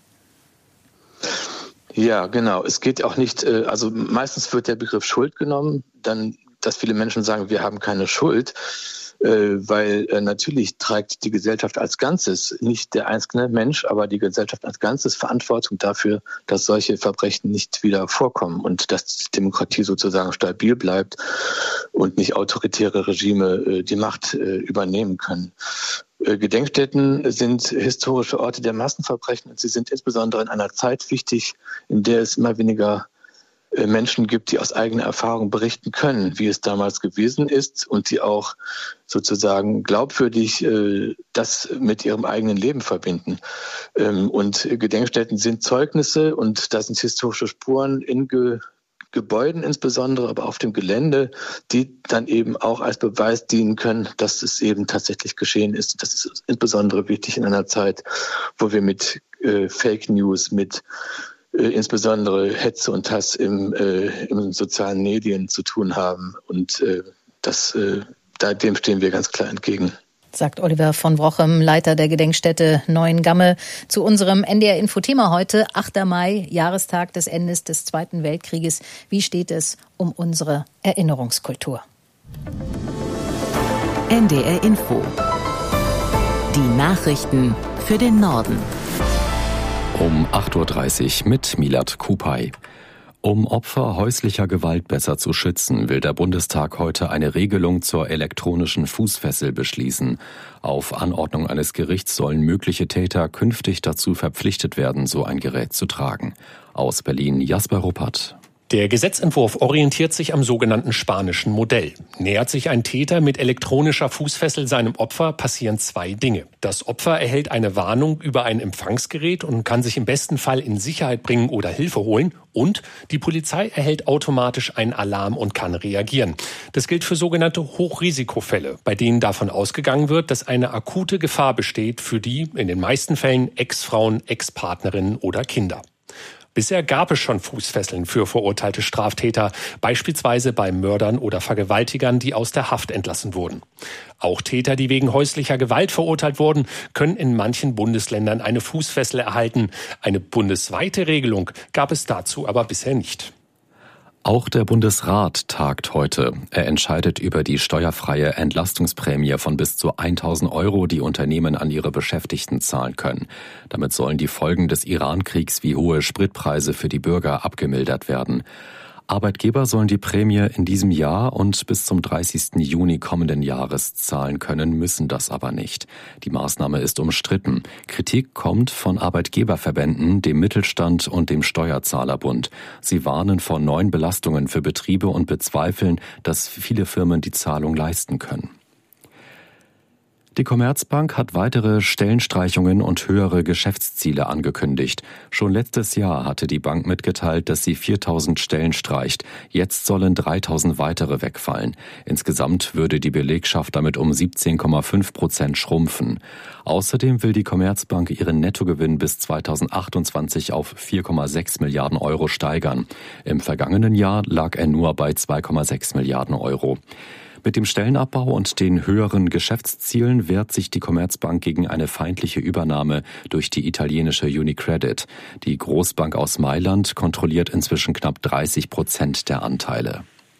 Ja, genau. Es geht auch nicht, also meistens wird der Begriff Schuld genommen, dann, dass viele Menschen sagen, wir haben keine Schuld. Weil äh, natürlich trägt die Gesellschaft als Ganzes, nicht der einzelne Mensch, aber die Gesellschaft als Ganzes Verantwortung dafür, dass solche Verbrechen nicht wieder vorkommen und dass die Demokratie sozusagen stabil bleibt und nicht autoritäre Regime äh, die Macht äh, übernehmen können. Äh, Gedenkstätten sind historische Orte der Massenverbrechen und sie sind insbesondere in einer Zeit wichtig, in der es immer weniger Menschen gibt, die aus eigener Erfahrung berichten können, wie es damals gewesen ist und die auch sozusagen glaubwürdig äh, das mit ihrem eigenen Leben verbinden. Ähm, und Gedenkstätten sind Zeugnisse und da sind historische Spuren in Ge- Gebäuden insbesondere, aber auf dem Gelände, die dann eben auch als Beweis dienen können, dass es eben tatsächlich geschehen ist. Das ist insbesondere wichtig in einer Zeit, wo wir mit äh, Fake News, mit Äh, insbesondere Hetze und Hass im, äh, im sozialen Medien zu tun haben. Und äh, das, äh, da, dem stehen wir ganz klar entgegen. Sagt Oliver von Wrochem, Leiter der Gedenkstätte Neuengamme, zu unserem N D R-Info-Thema heute, achter Mai, Jahrestag des Endes des Zweiten Weltkrieges. Wie steht es um unsere Erinnerungskultur? N D R-Info. Die Nachrichten für den Norden. Um acht Uhr dreißig mit Milad Kupay. Um Opfer häuslicher Gewalt besser zu schützen, will der Bundestag heute eine Regelung zur elektronischen Fußfessel beschließen. Auf Anordnung eines Gerichts sollen mögliche Täter künftig dazu verpflichtet werden, so ein Gerät zu tragen. Aus Berlin Jasper Ruppert. Der Gesetzentwurf orientiert sich am sogenannten spanischen Modell. Nähert sich ein Täter mit elektronischer Fußfessel seinem Opfer, passieren zwei Dinge. Das Opfer erhält eine Warnung über ein Empfangsgerät und kann sich im besten Fall in Sicherheit bringen oder Hilfe holen. Und die Polizei erhält automatisch einen Alarm und kann reagieren. Das gilt für sogenannte Hochrisikofälle, bei denen davon ausgegangen wird, dass eine akute Gefahr besteht für die, in den meisten Fällen, Ex-Frauen, Ex-Partnerinnen oder Kinder. Bisher gab es schon Fußfesseln für verurteilte Straftäter, beispielsweise bei Mördern oder Vergewaltigern, die aus der Haft entlassen wurden. Auch Täter, die wegen häuslicher Gewalt verurteilt wurden, können in manchen Bundesländern eine Fußfessel erhalten. Eine bundesweite Regelung gab es dazu aber bisher nicht. Auch der Bundesrat tagt heute. Er entscheidet über die steuerfreie Entlastungsprämie von bis zu tausend Euro, die Unternehmen an ihre Beschäftigten zahlen können. Damit sollen die Folgen des Iran-Kriegs wie hohe Spritpreise für die Bürger abgemildert werden. Arbeitgeber sollen die Prämie in diesem Jahr und bis zum dreißigsten Juni kommenden Jahres zahlen können, müssen das aber nicht. Die Maßnahme ist umstritten. Kritik kommt von Arbeitgeberverbänden, dem Mittelstand und dem Steuerzahlerbund. Sie warnen vor neuen Belastungen für Betriebe und bezweifeln, dass viele Firmen die Zahlung leisten können. Die Commerzbank hat weitere Stellenstreichungen und höhere Geschäftsziele angekündigt. Schon letztes Jahr hatte die Bank mitgeteilt, dass sie viertausend Stellen streicht. Jetzt sollen dreitausend weitere wegfallen. Insgesamt würde die Belegschaft damit um siebzehn Komma fünf Prozent schrumpfen. Außerdem will die Commerzbank ihren Nettogewinn bis zweitausendachtundzwanzig auf vier Komma sechs Milliarden Euro steigern. Im vergangenen Jahr lag er nur bei zwei Komma sechs Milliarden Euro. Mit dem Stellenabbau und den höheren Geschäftszielen wehrt sich die Commerzbank gegen eine feindliche Übernahme durch die italienische Unicredit. Die Großbank aus Mailand kontrolliert inzwischen knapp dreißig Prozent der Anteile.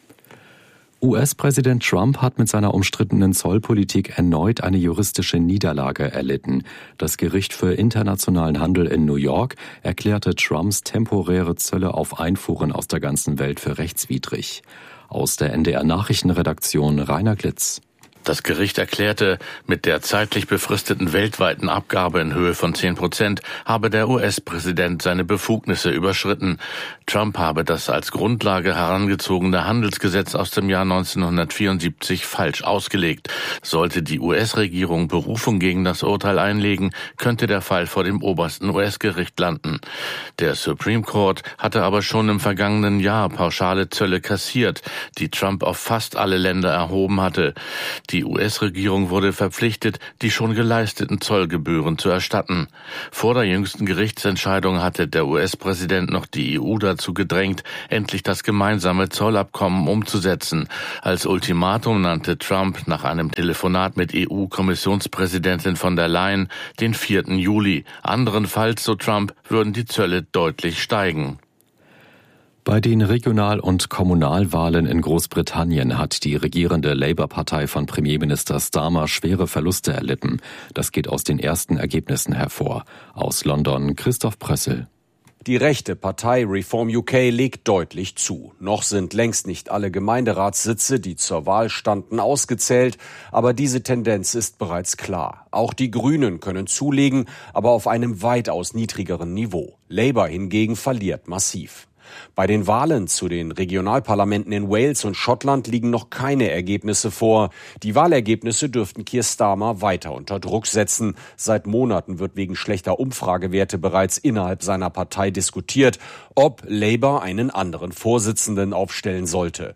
U S-Präsident Trump hat mit seiner umstrittenen Zollpolitik erneut eine juristische Niederlage erlitten. Das Gericht für internationalen Handel in New York erklärte Trumps temporäre Zölle auf Einfuhren aus der ganzen Welt für rechtswidrig. Aus der N D R-Nachrichtenredaktion Rainer Glitz. Das Gericht erklärte, mit der zeitlich befristeten weltweiten Abgabe in Höhe von zehn Prozent habe der U S-Präsident seine Befugnisse überschritten. Trump habe das als Grundlage herangezogene Handelsgesetz aus dem Jahr neunzehnhundertvierundsiebzig falsch ausgelegt. Sollte die U S-Regierung Berufung gegen das Urteil einlegen, könnte der Fall vor dem obersten U S-Gericht landen. Der Supreme Court hatte aber schon im vergangenen Jahr pauschale Zölle kassiert, die Trump auf fast alle Länder erhoben hatte. Die U S-Regierung wurde verpflichtet, die schon geleisteten Zollgebühren zu erstatten. Vor der jüngsten Gerichtsentscheidung hatte der U S-Präsident noch die E U dazu gedrängt, endlich das gemeinsame Zollabkommen umzusetzen. Als Ultimatum nannte Trump nach einem Telefonat mit E U-Kommissionspräsidentin von der Leyen den vierten Juli. Anderenfalls, so Trump, würden die Zölle deutlich steigen. Bei den Regional- und Kommunalwahlen in Großbritannien hat die regierende Labour-Partei von Premierminister Starmer schwere Verluste erlitten. Das geht aus den ersten Ergebnissen hervor. Aus London Christoph Prössel. Die rechte Partei Reform U K legt deutlich zu. Noch sind längst nicht alle Gemeinderatssitze, die zur Wahl standen, ausgezählt. Aber diese Tendenz ist bereits klar. Auch die Grünen können zulegen, aber auf einem weitaus niedrigeren Niveau. Labour hingegen verliert massiv. Bei den Wahlen zu den Regionalparlamenten in Wales und Schottland liegen noch keine Ergebnisse vor. Die Wahlergebnisse dürften Keir Starmer weiter unter Druck setzen. Seit Monaten wird wegen schlechter Umfragewerte bereits innerhalb seiner Partei diskutiert, ob Labour einen anderen Vorsitzenden aufstellen sollte.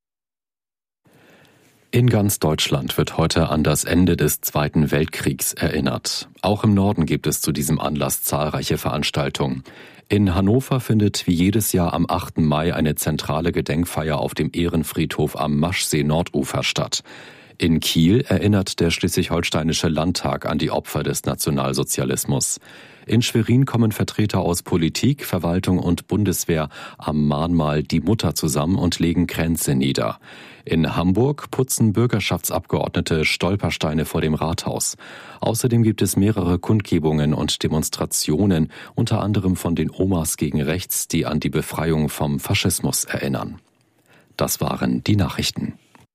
In ganz Deutschland wird heute an das Ende des Zweiten Weltkriegs erinnert. Auch im Norden gibt es zu diesem Anlass zahlreiche Veranstaltungen. In Hannover findet wie jedes Jahr am achten Mai eine zentrale Gedenkfeier auf dem Ehrenfriedhof am Maschsee-Nordufer statt. In Kiel erinnert der Schleswig-Holsteinische Landtag an die Opfer des Nationalsozialismus. In Schwerin kommen Vertreter aus Politik, Verwaltung und Bundeswehr am Mahnmal Die Mutter zusammen und legen Kränze nieder. In Hamburg putzen Bürgerschaftsabgeordnete Stolpersteine vor dem Rathaus. Außerdem gibt es mehrere Kundgebungen und Demonstrationen, unter anderem von den Omas gegen Rechts, die an die Befreiung vom Faschismus erinnern. Das waren die Nachrichten.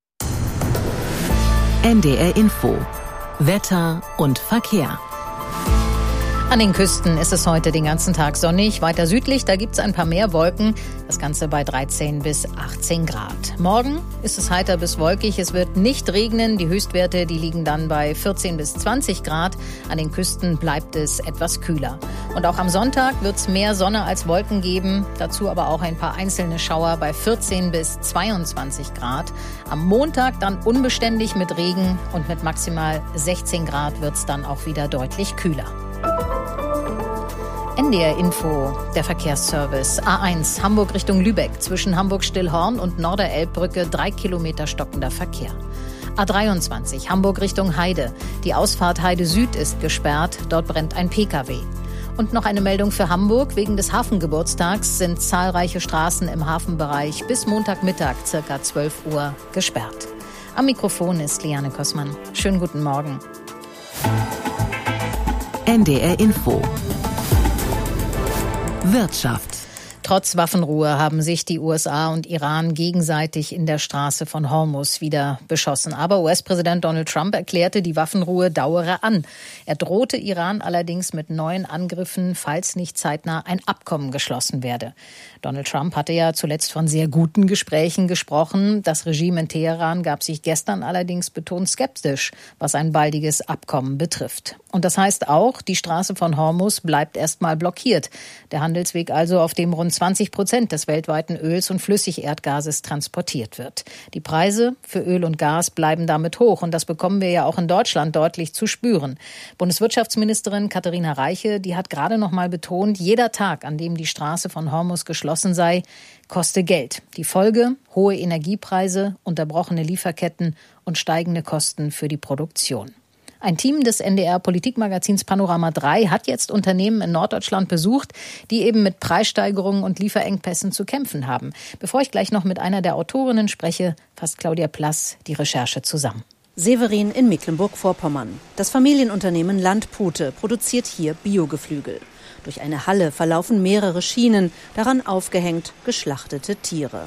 N D R Info. Wetter und Verkehr. An den Küsten ist es heute den ganzen Tag sonnig. Weiter südlich, da gibt es ein paar mehr Wolken. Das Ganze bei dreizehn bis achtzehn Grad. Morgen ist es heiter bis wolkig. Es wird nicht regnen. Die Höchstwerte, die liegen dann bei vierzehn bis zwanzig Grad. An den Küsten bleibt es etwas kühler. Und auch am Sonntag wird es mehr Sonne als Wolken geben. Dazu aber auch ein paar einzelne Schauer bei vierzehn bis zweiundzwanzig Grad. Am Montag dann unbeständig mit Regen und mit maximal sechzehn Grad wird es dann auch wieder deutlich kühler. N D R Info, der Verkehrsservice. A eins, Hamburg Richtung Lübeck. Zwischen Hamburg-Stillhorn und Norderelbbrücke drei Kilometer stockender Verkehr. A dreiundzwanzig, Hamburg Richtung Heide. Die Ausfahrt Heide Süd ist gesperrt. Dort brennt ein Pkw. Und noch eine Meldung für Hamburg. Wegen des Hafengeburtstags sind zahlreiche Straßen im Hafenbereich bis Montagmittag, circa zwölf Uhr, gesperrt. Am Mikrofon ist Liane Kossmann. Schönen guten Morgen. N D R Info. Wirtschaft. Trotz Waffenruhe haben sich die U S A und Iran gegenseitig in der Straße von Hormuz wieder beschossen. Aber U S-Präsident Donald Trump erklärte, die Waffenruhe dauere an. Er drohte Iran allerdings mit neuen Angriffen, falls nicht zeitnah ein Abkommen geschlossen werde. Donald Trump hatte ja zuletzt von sehr guten Gesprächen gesprochen. Das Regime in Teheran gab sich gestern allerdings betont skeptisch, was ein baldiges Abkommen betrifft. Und das heißt auch, die Straße von Hormuz bleibt erstmal blockiert. Der Handelsweg also, auf dem rund zwanzig Prozent des weltweiten Öls und Flüssigerdgases transportiert wird. Die Preise für Öl und Gas bleiben damit hoch. Und das bekommen wir ja auch in Deutschland deutlich zu spüren. Bundeswirtschaftsministerin Katharina Reiche, die hat gerade noch mal betont, jeder Tag, an dem die Straße von Hormuz geschlossen sei, koste Geld. Die Folge: hohe Energiepreise, unterbrochene Lieferketten und steigende Kosten für die Produktion. Ein Team des N D R-Politikmagazins Panorama drei hat jetzt Unternehmen in Norddeutschland besucht, die eben mit Preissteigerungen und Lieferengpässen zu kämpfen haben. Bevor ich gleich noch mit einer der Autorinnen spreche, fasst Claudia Plass die Recherche zusammen. Severin in Mecklenburg-Vorpommern. Das Familienunternehmen Landpute produziert hier Biogeflügel. Durch eine Halle verlaufen mehrere Schienen, daran aufgehängt geschlachtete Tiere.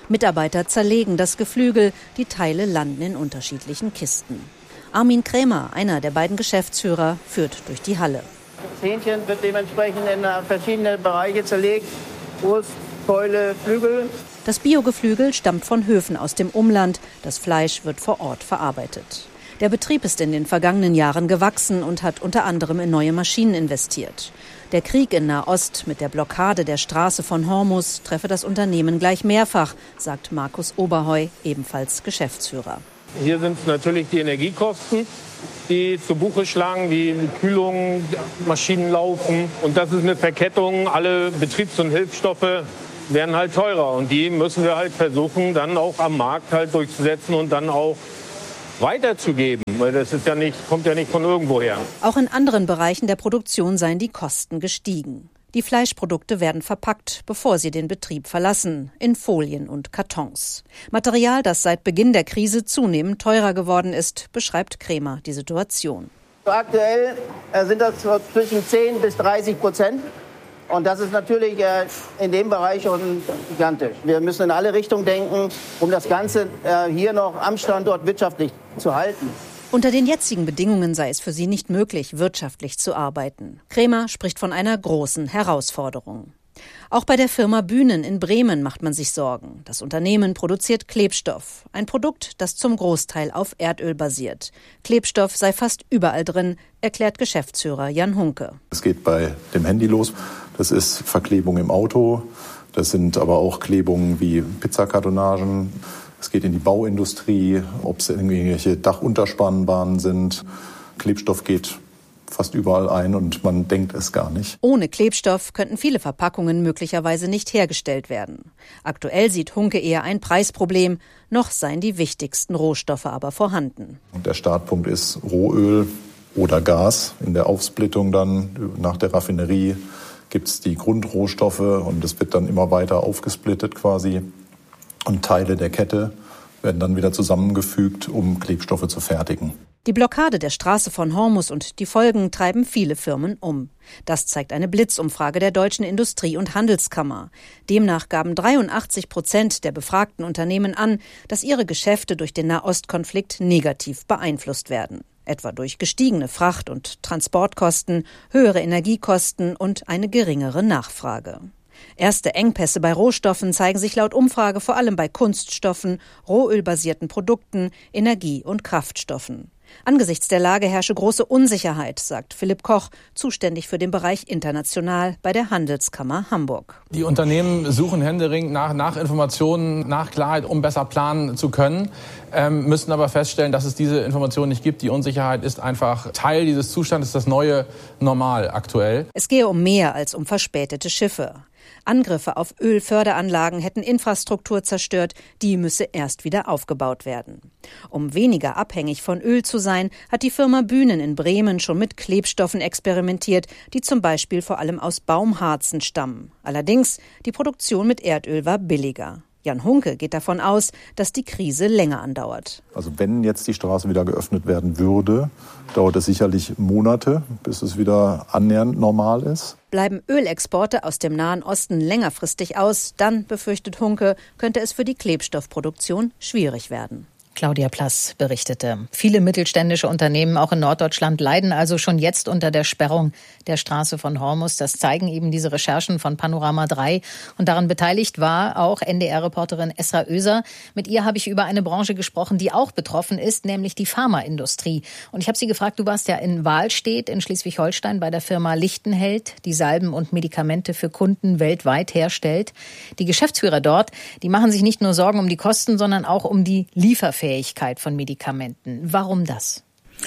Mitarbeiter zerlegen das Geflügel, die Teile landen in unterschiedlichen Kisten. Armin Krämer, einer der beiden Geschäftsführer, führt durch die Halle. Das Hähnchen wird dementsprechend in verschiedene Bereiche zerlegt. Brust, Keule, Flügel. Das Biogeflügel stammt von Höfen aus dem Umland. Das Fleisch wird vor Ort verarbeitet. Der Betrieb ist in den vergangenen Jahren gewachsen und hat unter anderem in neue Maschinen investiert. Der Krieg in Nahost mit der Blockade der Straße von Hormuz treffe das Unternehmen gleich mehrfach, sagt Markus Oberheu, ebenfalls Geschäftsführer. Hier sind es natürlich die Energiekosten, die zu Buche schlagen, wie Kühlung, Maschinen laufen. Und das ist eine Verkettung. Alle Betriebs- und Hilfsstoffe werden halt teurer. Und die müssen wir halt versuchen, dann auch am Markt halt durchzusetzen und dann auch weiterzugeben, weil das ist ja nicht, kommt ja nicht von irgendwoher. Auch in anderen Bereichen der Produktion seien die Kosten gestiegen. Die Fleischprodukte werden verpackt, bevor sie den Betrieb verlassen, in Folien und Kartons. Material, das seit Beginn der Krise zunehmend teurer geworden ist, beschreibt Krämer die Situation. Aktuell sind das zwischen zehn bis dreißig Prozent. Und das ist natürlich in dem Bereich schon gigantisch. Wir müssen in alle Richtungen denken, um das Ganze hier noch am Standort wirtschaftlich zu halten. Unter den jetzigen Bedingungen sei es für sie nicht möglich, wirtschaftlich zu arbeiten. Krämer spricht von einer großen Herausforderung. Auch bei der Firma Bühnen in Bremen macht man sich Sorgen. Das Unternehmen produziert Klebstoff, ein Produkt, das zum Großteil auf Erdöl basiert. Klebstoff sei fast überall drin, erklärt Geschäftsführer Jan Hunke. Es geht bei dem Handy los. Das ist Verklebung im Auto. Das sind aber auch Klebungen wie Pizzakartonagen. Es geht in die Bauindustrie, ob es irgendwelche Dachunterspannbahnen sind. Klebstoff geht fast überall ein und man denkt es gar nicht. Ohne Klebstoff könnten viele Verpackungen möglicherweise nicht hergestellt werden. Aktuell sieht Hunke eher ein Preisproblem. Noch seien die wichtigsten Rohstoffe aber vorhanden. Und der Startpunkt ist Rohöl oder Gas. In der Aufsplittung dann nach der Raffinerie gibt es die Grundrohstoffe und es wird dann immer weiter aufgesplittet quasi. Und Teile der Kette werden dann wieder zusammengefügt, um Klebstoffe zu fertigen. Die Blockade der Straße von Hormuz und die Folgen treiben viele Firmen um. Das zeigt eine Blitzumfrage der Deutschen Industrie- und Handelskammer. Demnach gaben dreiundachtzig Prozent der befragten Unternehmen an, dass ihre Geschäfte durch den Nahostkonflikt negativ beeinflusst werden. Etwa durch gestiegene Fracht- und Transportkosten, höhere Energiekosten und eine geringere Nachfrage. Erste Engpässe bei Rohstoffen zeigen sich laut Umfrage vor allem bei Kunststoffen, rohölbasierten Produkten, Energie- und Kraftstoffen. Angesichts der Lage herrsche große Unsicherheit, sagt Philipp Koch, zuständig für den Bereich international bei der Handelskammer Hamburg. Die Unternehmen suchen händeringend nach, nach Informationen, nach Klarheit, um besser planen zu können, ähm, müssen aber feststellen, dass es diese Informationen nicht gibt. Die Unsicherheit ist einfach Teil dieses Zustandes, das neue Normal aktuell. Es gehe um mehr als um verspätete Schiffe. Angriffe auf Ölförderanlagen hätten Infrastruktur zerstört, die müsse erst wieder aufgebaut werden. Um weniger abhängig von Öl zu sein, hat die Firma Bühnen in Bremen schon mit Klebstoffen experimentiert, die zum Beispiel vor allem aus Baumharzen stammen. Allerdings, die Produktion mit Erdöl war billiger. Jan Hunke geht davon aus, dass die Krise länger andauert. Also wenn jetzt die Straße wieder geöffnet werden würde, dauert es sicherlich Monate, bis es wieder annähernd normal ist. Bleiben Ölexporte aus dem Nahen Osten längerfristig aus, dann, befürchtet Hunke, könnte es für die Klebstoffproduktion schwierig werden. Claudia Plass berichtete. Viele mittelständische Unternehmen, auch in Norddeutschland, leiden also schon jetzt unter der Sperrung der Straße von Hormuz. Das zeigen eben diese Recherchen von Panorama drei. Und daran beteiligt war auch N D R-Reporterin Esra Oeser. Mit ihr habe ich über eine Branche gesprochen, die auch betroffen ist, nämlich die Pharmaindustrie. Und ich habe sie gefragt, du warst ja in Wahlstedt in Schleswig-Holstein bei der Firma Lichtenheld, die Salben und Medikamente für Kunden weltweit herstellt. Die Geschäftsführer dort, die machen sich nicht nur Sorgen um die Kosten, sondern auch um die Lieferfähigkeit von Medikamenten. Warum das?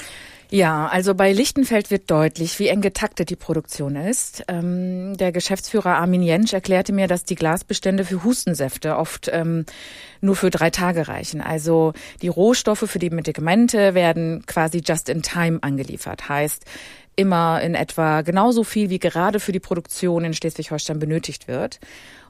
Ja, also bei Lichtenfeld wird deutlich, wie eng getaktet die Produktion ist. Ähm, der Geschäftsführer Armin Jentsch erklärte mir, dass die Glasbestände für Hustensäfte oft ähm, nur für drei Tage reichen. Also die Rohstoffe für die Medikamente werden quasi just in time angeliefert. Heißt, immer in etwa genauso viel, wie gerade für die Produktion in Schleswig-Holstein benötigt wird.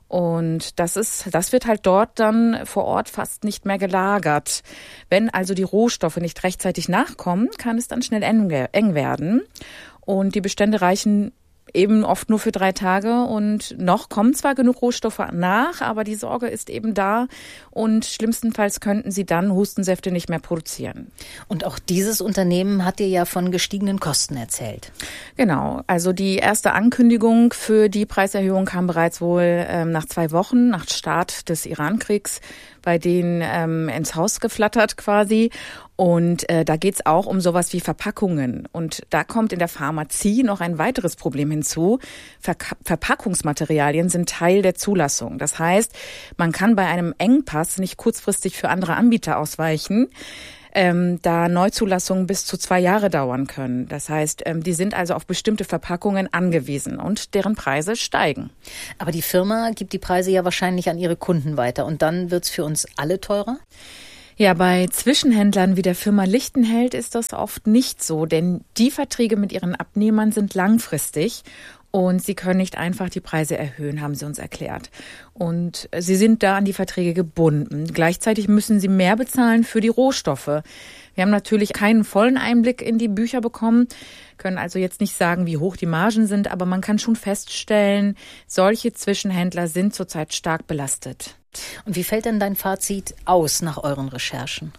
Und das ist, das wird halt dort dann vor Ort fast nicht mehr gelagert. Wenn also die Rohstoffe nicht rechtzeitig nachkommen, kann es dann schnell eng werden. Und die Bestände reichen eben oft nur für drei Tage und noch kommen zwar genug Rohstoffe nach, aber die Sorge ist eben da und schlimmstenfalls könnten sie dann Hustensäfte nicht mehr produzieren. Und auch dieses Unternehmen hat dir ja von gestiegenen Kosten erzählt. Genau, also die erste Ankündigung für die Preiserhöhung kam bereits wohl ähm, nach zwei Wochen, nach Start des Iran-Kriegs, bei denen ähm, ins Haus geflattert quasi. Und äh, da geht's auch um sowas wie Verpackungen. Und da kommt in der Pharmazie noch ein weiteres Problem hinzu. Verka- Verpackungsmaterialien sind Teil der Zulassung. Das heißt, man kann bei einem Engpass nicht kurzfristig für andere Anbieter ausweichen, ähm, da Neuzulassungen bis zu zwei Jahre dauern können. Das heißt, ähm, die sind also auf bestimmte Verpackungen angewiesen und deren Preise steigen. Aber die Firma gibt die Preise ja wahrscheinlich an ihre Kunden weiter und dann wird's für uns alle teurer? Ja, bei Zwischenhändlern wie der Firma Lichtenheld ist das oft nicht so, denn die Verträge mit ihren Abnehmern sind langfristig und sie können nicht einfach die Preise erhöhen, haben sie uns erklärt. Und sie sind da an die Verträge gebunden. Gleichzeitig müssen sie mehr bezahlen für die Rohstoffe. Wir haben natürlich keinen vollen Einblick in die Bücher bekommen, können also jetzt nicht sagen, wie hoch die Margen sind, aber man kann schon feststellen, solche Zwischenhändler sind zurzeit stark belastet. Und wie fällt denn dein Fazit aus nach euren Recherchen?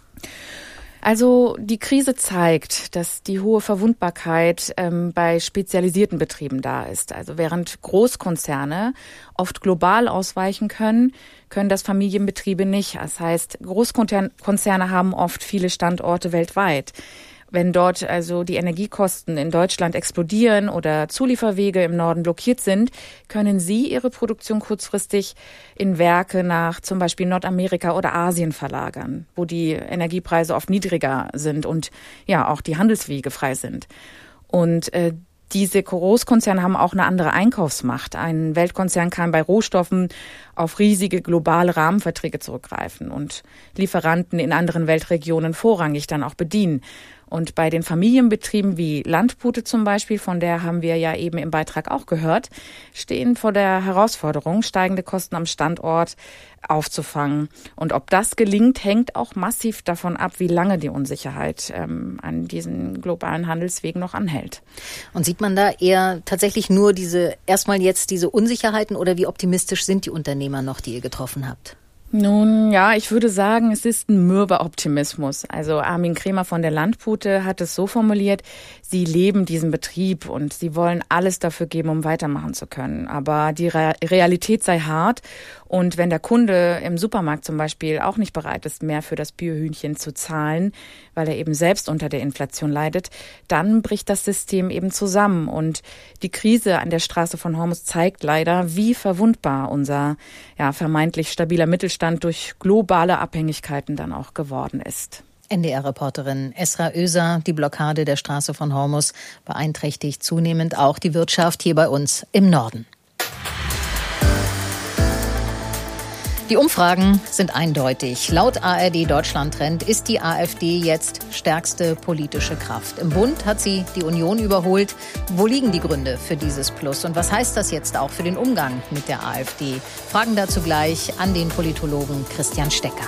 Also die Krise zeigt, dass die hohe Verwundbarkeit ähm, bei spezialisierten Betrieben da ist. Also während Großkonzerne oft global ausweichen können, können das Familienbetriebe nicht. Das heißt, Großkonzerne haben oft viele Standorte weltweit. Wenn dort also die Energiekosten in Deutschland explodieren oder Zulieferwege im Norden blockiert sind, können sie ihre Produktion kurzfristig in Werke nach zum Beispiel Nordamerika oder Asien verlagern, wo die Energiepreise oft niedriger sind und ja auch die Handelswege frei sind. Und äh, diese Großkonzerne haben auch eine andere Einkaufsmacht. Ein Weltkonzern kann bei Rohstoffen auf riesige globale Rahmenverträge zurückgreifen und Lieferanten in anderen Weltregionen vorrangig dann auch bedienen. Und bei den Familienbetrieben wie Landpute zum Beispiel, von der haben wir ja eben im Beitrag auch gehört, stehen vor der Herausforderung, steigende Kosten am Standort aufzufangen. Und ob das gelingt, hängt auch massiv davon ab, wie lange die Unsicherheit ähm, an diesen globalen Handelswegen noch anhält. Und sieht man da eher tatsächlich nur diese, erstmal jetzt diese Unsicherheiten oder wie optimistisch sind die Unternehmer noch, die ihr getroffen habt? Nun ja, ich würde sagen, es ist ein mürber Optimismus. Also Armin Kremer von der Landpute hat es so formuliert, sie leben diesen Betrieb und sie wollen alles dafür geben, um weitermachen zu können. Aber die Re- Realität sei hart und wenn der Kunde im Supermarkt zum Beispiel auch nicht bereit ist, mehr für das Biohühnchen zu zahlen, weil er eben selbst unter der Inflation leidet, dann bricht das System eben zusammen. Und die Krise an der Straße von Hormuz zeigt leider, wie verwundbar unser ja, vermeintlich stabiler Mittelstand durch globale Abhängigkeiten dann auch geworden ist. N D R-Reporterin Esra Özer, die Blockade der Straße von Hormuz beeinträchtigt zunehmend auch die Wirtschaft hier bei uns im Norden. Die Umfragen sind eindeutig. Laut A R D Deutschland-Trend ist die AfD jetzt stärkste politische Kraft. Im Bund hat sie die Union überholt. Wo liegen die Gründe für dieses Plus? Und was heißt das jetzt auch für den Umgang mit der AfD? Fragen dazu gleich an den Politologen Christian Stecker.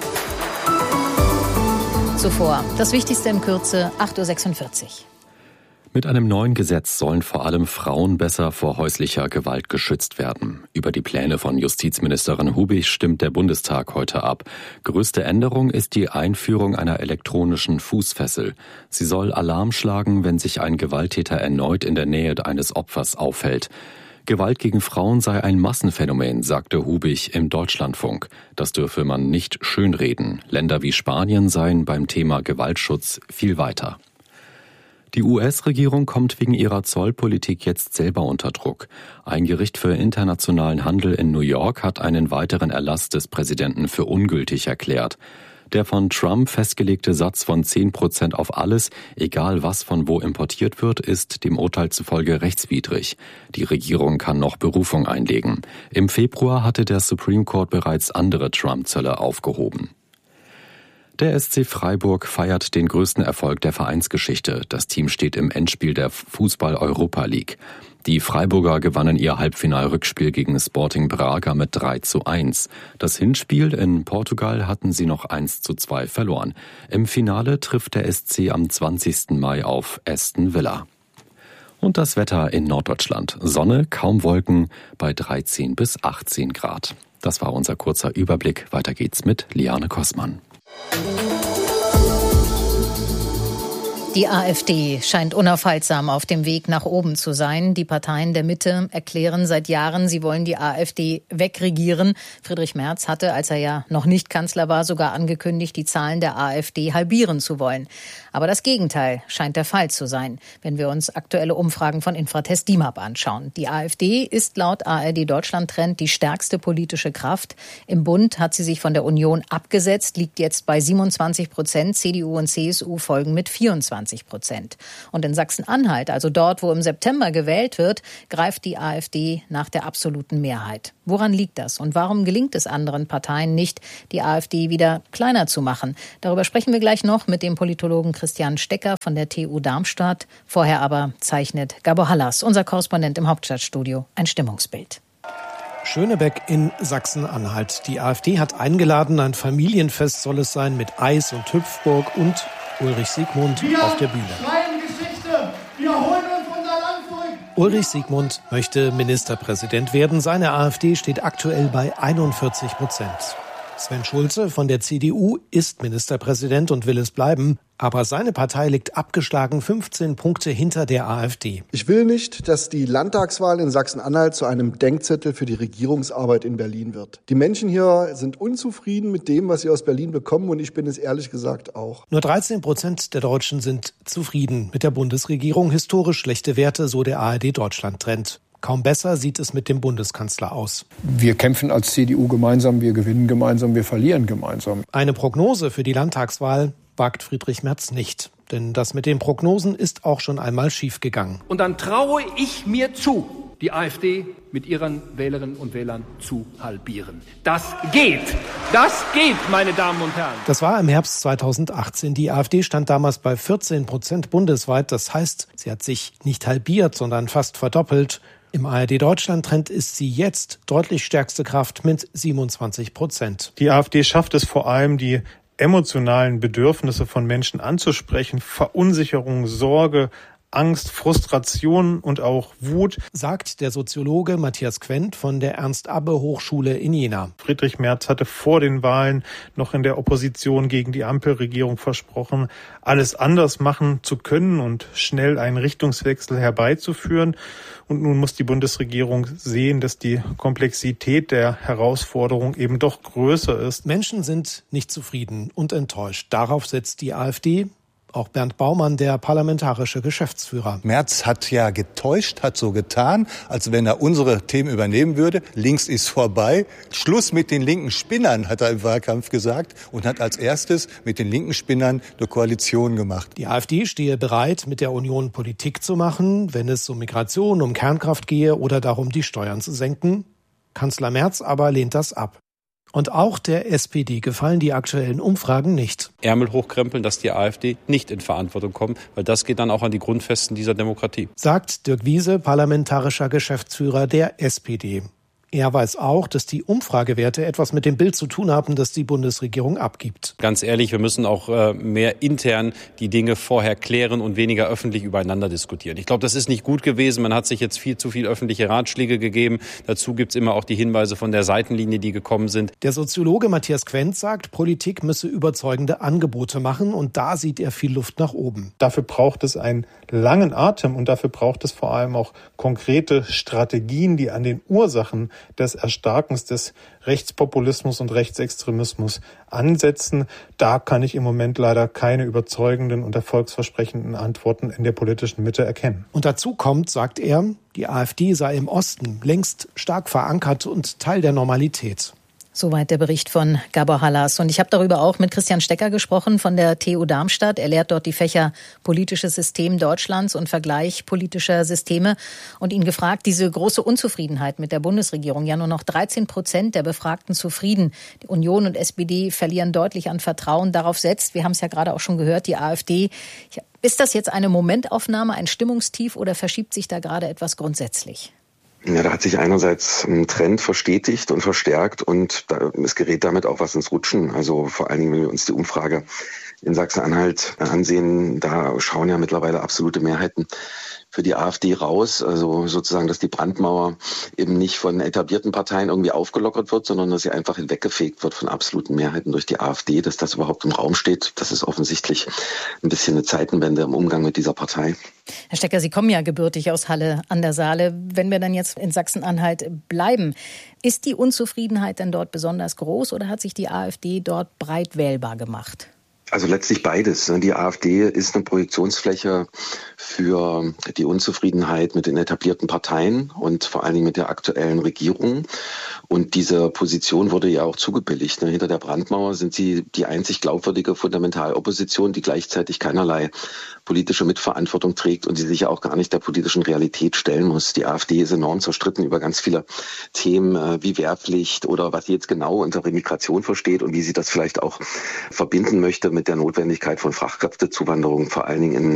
Zuvor das Wichtigste in Kürze, acht Uhr sechsundvierzig. Mit einem neuen Gesetz sollen vor allem Frauen besser vor häuslicher Gewalt geschützt werden. Über die Pläne von Justizministerin Hubig stimmt der Bundestag heute ab. Größte Änderung ist die Einführung einer elektronischen Fußfessel. Sie soll Alarm schlagen, wenn sich ein Gewalttäter erneut in der Nähe eines Opfers aufhält. Gewalt gegen Frauen sei ein Massenphänomen, sagte Hubig im Deutschlandfunk. Das dürfe man nicht schönreden. Länder wie Spanien seien beim Thema Gewaltschutz viel weiter. Die U S-Regierung kommt wegen ihrer Zollpolitik jetzt selber unter Druck. Ein Gericht für internationalen Handel in New York hat einen weiteren Erlass des Präsidenten für ungültig erklärt. Der von Trump festgelegte Satz von zehn Prozent auf alles, egal was von wo importiert wird, ist dem Urteil zufolge rechtswidrig. Die Regierung kann noch Berufung einlegen. Im Februar hatte der Supreme Court bereits andere Trump-Zölle aufgehoben. Der S C Freiburg feiert den größten Erfolg der Vereinsgeschichte. Das Team steht im Endspiel der Fußball-Europa League. Die Freiburger gewannen ihr Halbfinalrückspiel gegen Sporting Braga mit drei zu eins. Das Hinspiel in Portugal hatten sie noch eins zu zwei verloren. Im Finale trifft der S C am zwanzigsten Mai auf Aston Villa. Und das Wetter in Norddeutschland. Sonne, kaum Wolken bei dreizehn bis achtzehn Grad. Das war unser kurzer Überblick. Weiter geht's mit Liane Kossmann. Die AfD scheint unaufhaltsam auf dem Weg nach oben zu sein. Die Parteien der Mitte erklären seit Jahren, sie wollen die AfD wegregieren. Friedrich Merz hatte, als er ja noch nicht Kanzler war, sogar angekündigt, die Zahlen der AfD halbieren zu wollen. Aber das Gegenteil scheint der Fall zu sein, wenn wir uns aktuelle Umfragen von Infratest DIMAP anschauen. Die AfD ist laut A R D Deutschland Trend die stärkste politische Kraft. Im Bund hat sie sich von der Union abgesetzt, liegt jetzt bei siebenundzwanzig Prozent. C D U und C S U folgen mit vierundzwanzig Prozent. Und in Sachsen-Anhalt, also dort, wo im September gewählt wird, greift die AfD nach der absoluten Mehrheit. Woran liegt das? Und warum gelingt es anderen Parteien nicht, die AfD wieder kleiner zu machen? Darüber sprechen wir gleich noch mit dem Politologen Christian Stecker von der T U Darmstadt. Vorher aber zeichnet Gabor Hallas, unser Korrespondent im Hauptstadtstudio, ein Stimmungsbild. Schönebeck in Sachsen-Anhalt. Die AfD hat eingeladen, ein Familienfest soll es sein mit Eis und Hüpfburg und Ulrich Siegmund wir auf der Bühne. schreiben Geschichte. Wir holen uns unser Land zurück. Ulrich Siegmund möchte Ministerpräsident werden. Seine AfD steht aktuell bei einundvierzig Prozent. Sven Schulze von der C D U ist Ministerpräsident und will es bleiben. Aber seine Partei liegt abgeschlagen fünfzehn Punkte hinter der AfD. Ich will nicht, dass die Landtagswahl in Sachsen-Anhalt zu einem Denkzettel für die Regierungsarbeit in Berlin wird. Die Menschen hier sind unzufrieden mit dem, was sie aus Berlin bekommen, und ich bin es ehrlich gesagt auch. Nur dreizehn Prozent der Deutschen sind zufrieden mit der Bundesregierung. Historisch schlechte Werte, so der A R D Deutschland Trend. Kaum besser sieht es mit dem Bundeskanzler aus. Wir kämpfen als C D U gemeinsam, wir gewinnen gemeinsam, wir verlieren gemeinsam. Eine Prognose für die Landtagswahl wagt Friedrich Merz nicht. Denn das mit den Prognosen ist auch schon einmal schiefgegangen. Und dann traue ich mir zu, die AfD mit ihren Wählerinnen und Wählern zu halbieren. Das geht. Das geht, meine Damen und Herren. Das war im Herbst zweitausendachtzehn. Die AfD stand damals bei vierzehn Prozent bundesweit. Das heißt, sie hat sich nicht halbiert, sondern fast verdoppelt. Im A R D Deutschland-Trend ist sie jetzt deutlich stärkste Kraft mit siebenundzwanzig Prozent. Die AfD schafft es vor allem, die emotionalen Bedürfnisse von Menschen anzusprechen, Verunsicherung, Sorge, Angst, Frustration und auch Wut, sagt der Soziologe Matthias Quent von der Ernst-Abbe-Hochschule in Jena. Friedrich Merz hatte vor den Wahlen noch in der Opposition gegen die Ampelregierung versprochen, alles anders machen zu können und schnell einen Richtungswechsel herbeizuführen. Und nun muss die Bundesregierung sehen, dass die Komplexität der Herausforderung eben doch größer ist. Menschen sind nicht zufrieden und enttäuscht. Darauf setzt die AfD. Auch Bernd Baumann, der parlamentarische Geschäftsführer. Merz hat ja getäuscht, hat so getan, als wenn er unsere Themen übernehmen würde. Links ist vorbei. Schluss mit den linken Spinnern, hat er im Wahlkampf gesagt. Und hat als erstes mit den linken Spinnern eine Koalition gemacht. Die AfD stehe bereit, mit der Union Politik zu machen, wenn es um Migration, um Kernkraft gehe oder darum, die Steuern zu senken. Kanzler Merz aber lehnt das ab. Und auch der S P D gefallen die aktuellen Umfragen nicht. Ärmel hochkrempeln, dass die AfD nicht in Verantwortung kommt, weil das geht dann auch an die Grundfesten dieser Demokratie. Sagt Dirk Wiese, parlamentarischer Geschäftsführer der S P D. Er weiß auch, dass die Umfragewerte etwas mit dem Bild zu tun haben, das die Bundesregierung abgibt. Ganz ehrlich, wir müssen auch äh, mehr intern die Dinge vorher klären und weniger öffentlich übereinander diskutieren. Ich glaube, das ist nicht gut gewesen. Man hat sich jetzt viel zu viel öffentliche Ratschläge gegeben. Dazu gibt es immer auch die Hinweise von der Seitenlinie, die gekommen sind. Der Soziologe Matthias Quent sagt, Politik müsse überzeugende Angebote machen, und da sieht er viel Luft nach oben. Dafür braucht es einen langen Atem und dafür braucht es vor allem auch konkrete Strategien, die an den Ursachen des Erstarkens des Rechtspopulismus und Rechtsextremismus ansetzen. Da kann ich im Moment leider keine überzeugenden und erfolgsversprechenden Antworten in der politischen Mitte erkennen. Und dazu kommt, sagt er, die AfD sei im Osten längst stark verankert und Teil der Normalität. Soweit der Bericht von Gabor Hallas. Und ich habe darüber auch mit Christian Stecker gesprochen von der T U Darmstadt. Er lehrt dort die Fächer Politisches System Deutschlands und Vergleich politischer Systeme und ihn gefragt, diese große Unzufriedenheit mit der Bundesregierung. Ja, nur noch dreizehn Prozent der Befragten zufrieden. Die Union und S P D verlieren deutlich an Vertrauen. Darauf setzt, wir haben es ja gerade auch schon gehört, die AfD. Ist das jetzt eine Momentaufnahme, ein Stimmungstief, oder verschiebt sich da gerade etwas grundsätzlich? Ja, da hat sich einerseits ein Trend verstetigt und verstärkt, und da, es gerät damit auch was ins Rutschen. Also vor allen Dingen, wenn wir uns die Umfrage in Sachsen-Anhalt ansehen, da schauen ja mittlerweile absolute Mehrheiten für die AfD raus. Also sozusagen, dass die Brandmauer eben nicht von etablierten Parteien irgendwie aufgelockert wird, sondern dass sie einfach hinweggefegt wird von absoluten Mehrheiten durch die AfD. Dass das überhaupt im Raum steht, das ist offensichtlich ein bisschen eine Zeitenwende im Umgang mit dieser Partei. Herr Stecker, Sie kommen ja gebürtig aus Halle an der Saale. Wenn wir dann jetzt in Sachsen-Anhalt bleiben, ist die Unzufriedenheit denn dort besonders groß oder hat sich die AfD dort breit wählbar gemacht? Also letztlich beides. Die AfD ist eine Projektionsfläche für die Unzufriedenheit mit den etablierten Parteien und vor allen Dingen mit der aktuellen Regierung. Und diese Position wurde ja auch zugebilligt. Hinter der Brandmauer sind sie die einzig glaubwürdige Fundamentalopposition, die gleichzeitig keinerlei politische Mitverantwortung trägt und die sich ja auch gar nicht der politischen Realität stellen muss. Die AfD ist enorm zerstritten über ganz viele Themen wie Wehrpflicht oder was sie jetzt genau unter Remigration versteht und wie sie das vielleicht auch verbinden möchte mit der Notwendigkeit von Fachkräftezuwanderung, vor allen Dingen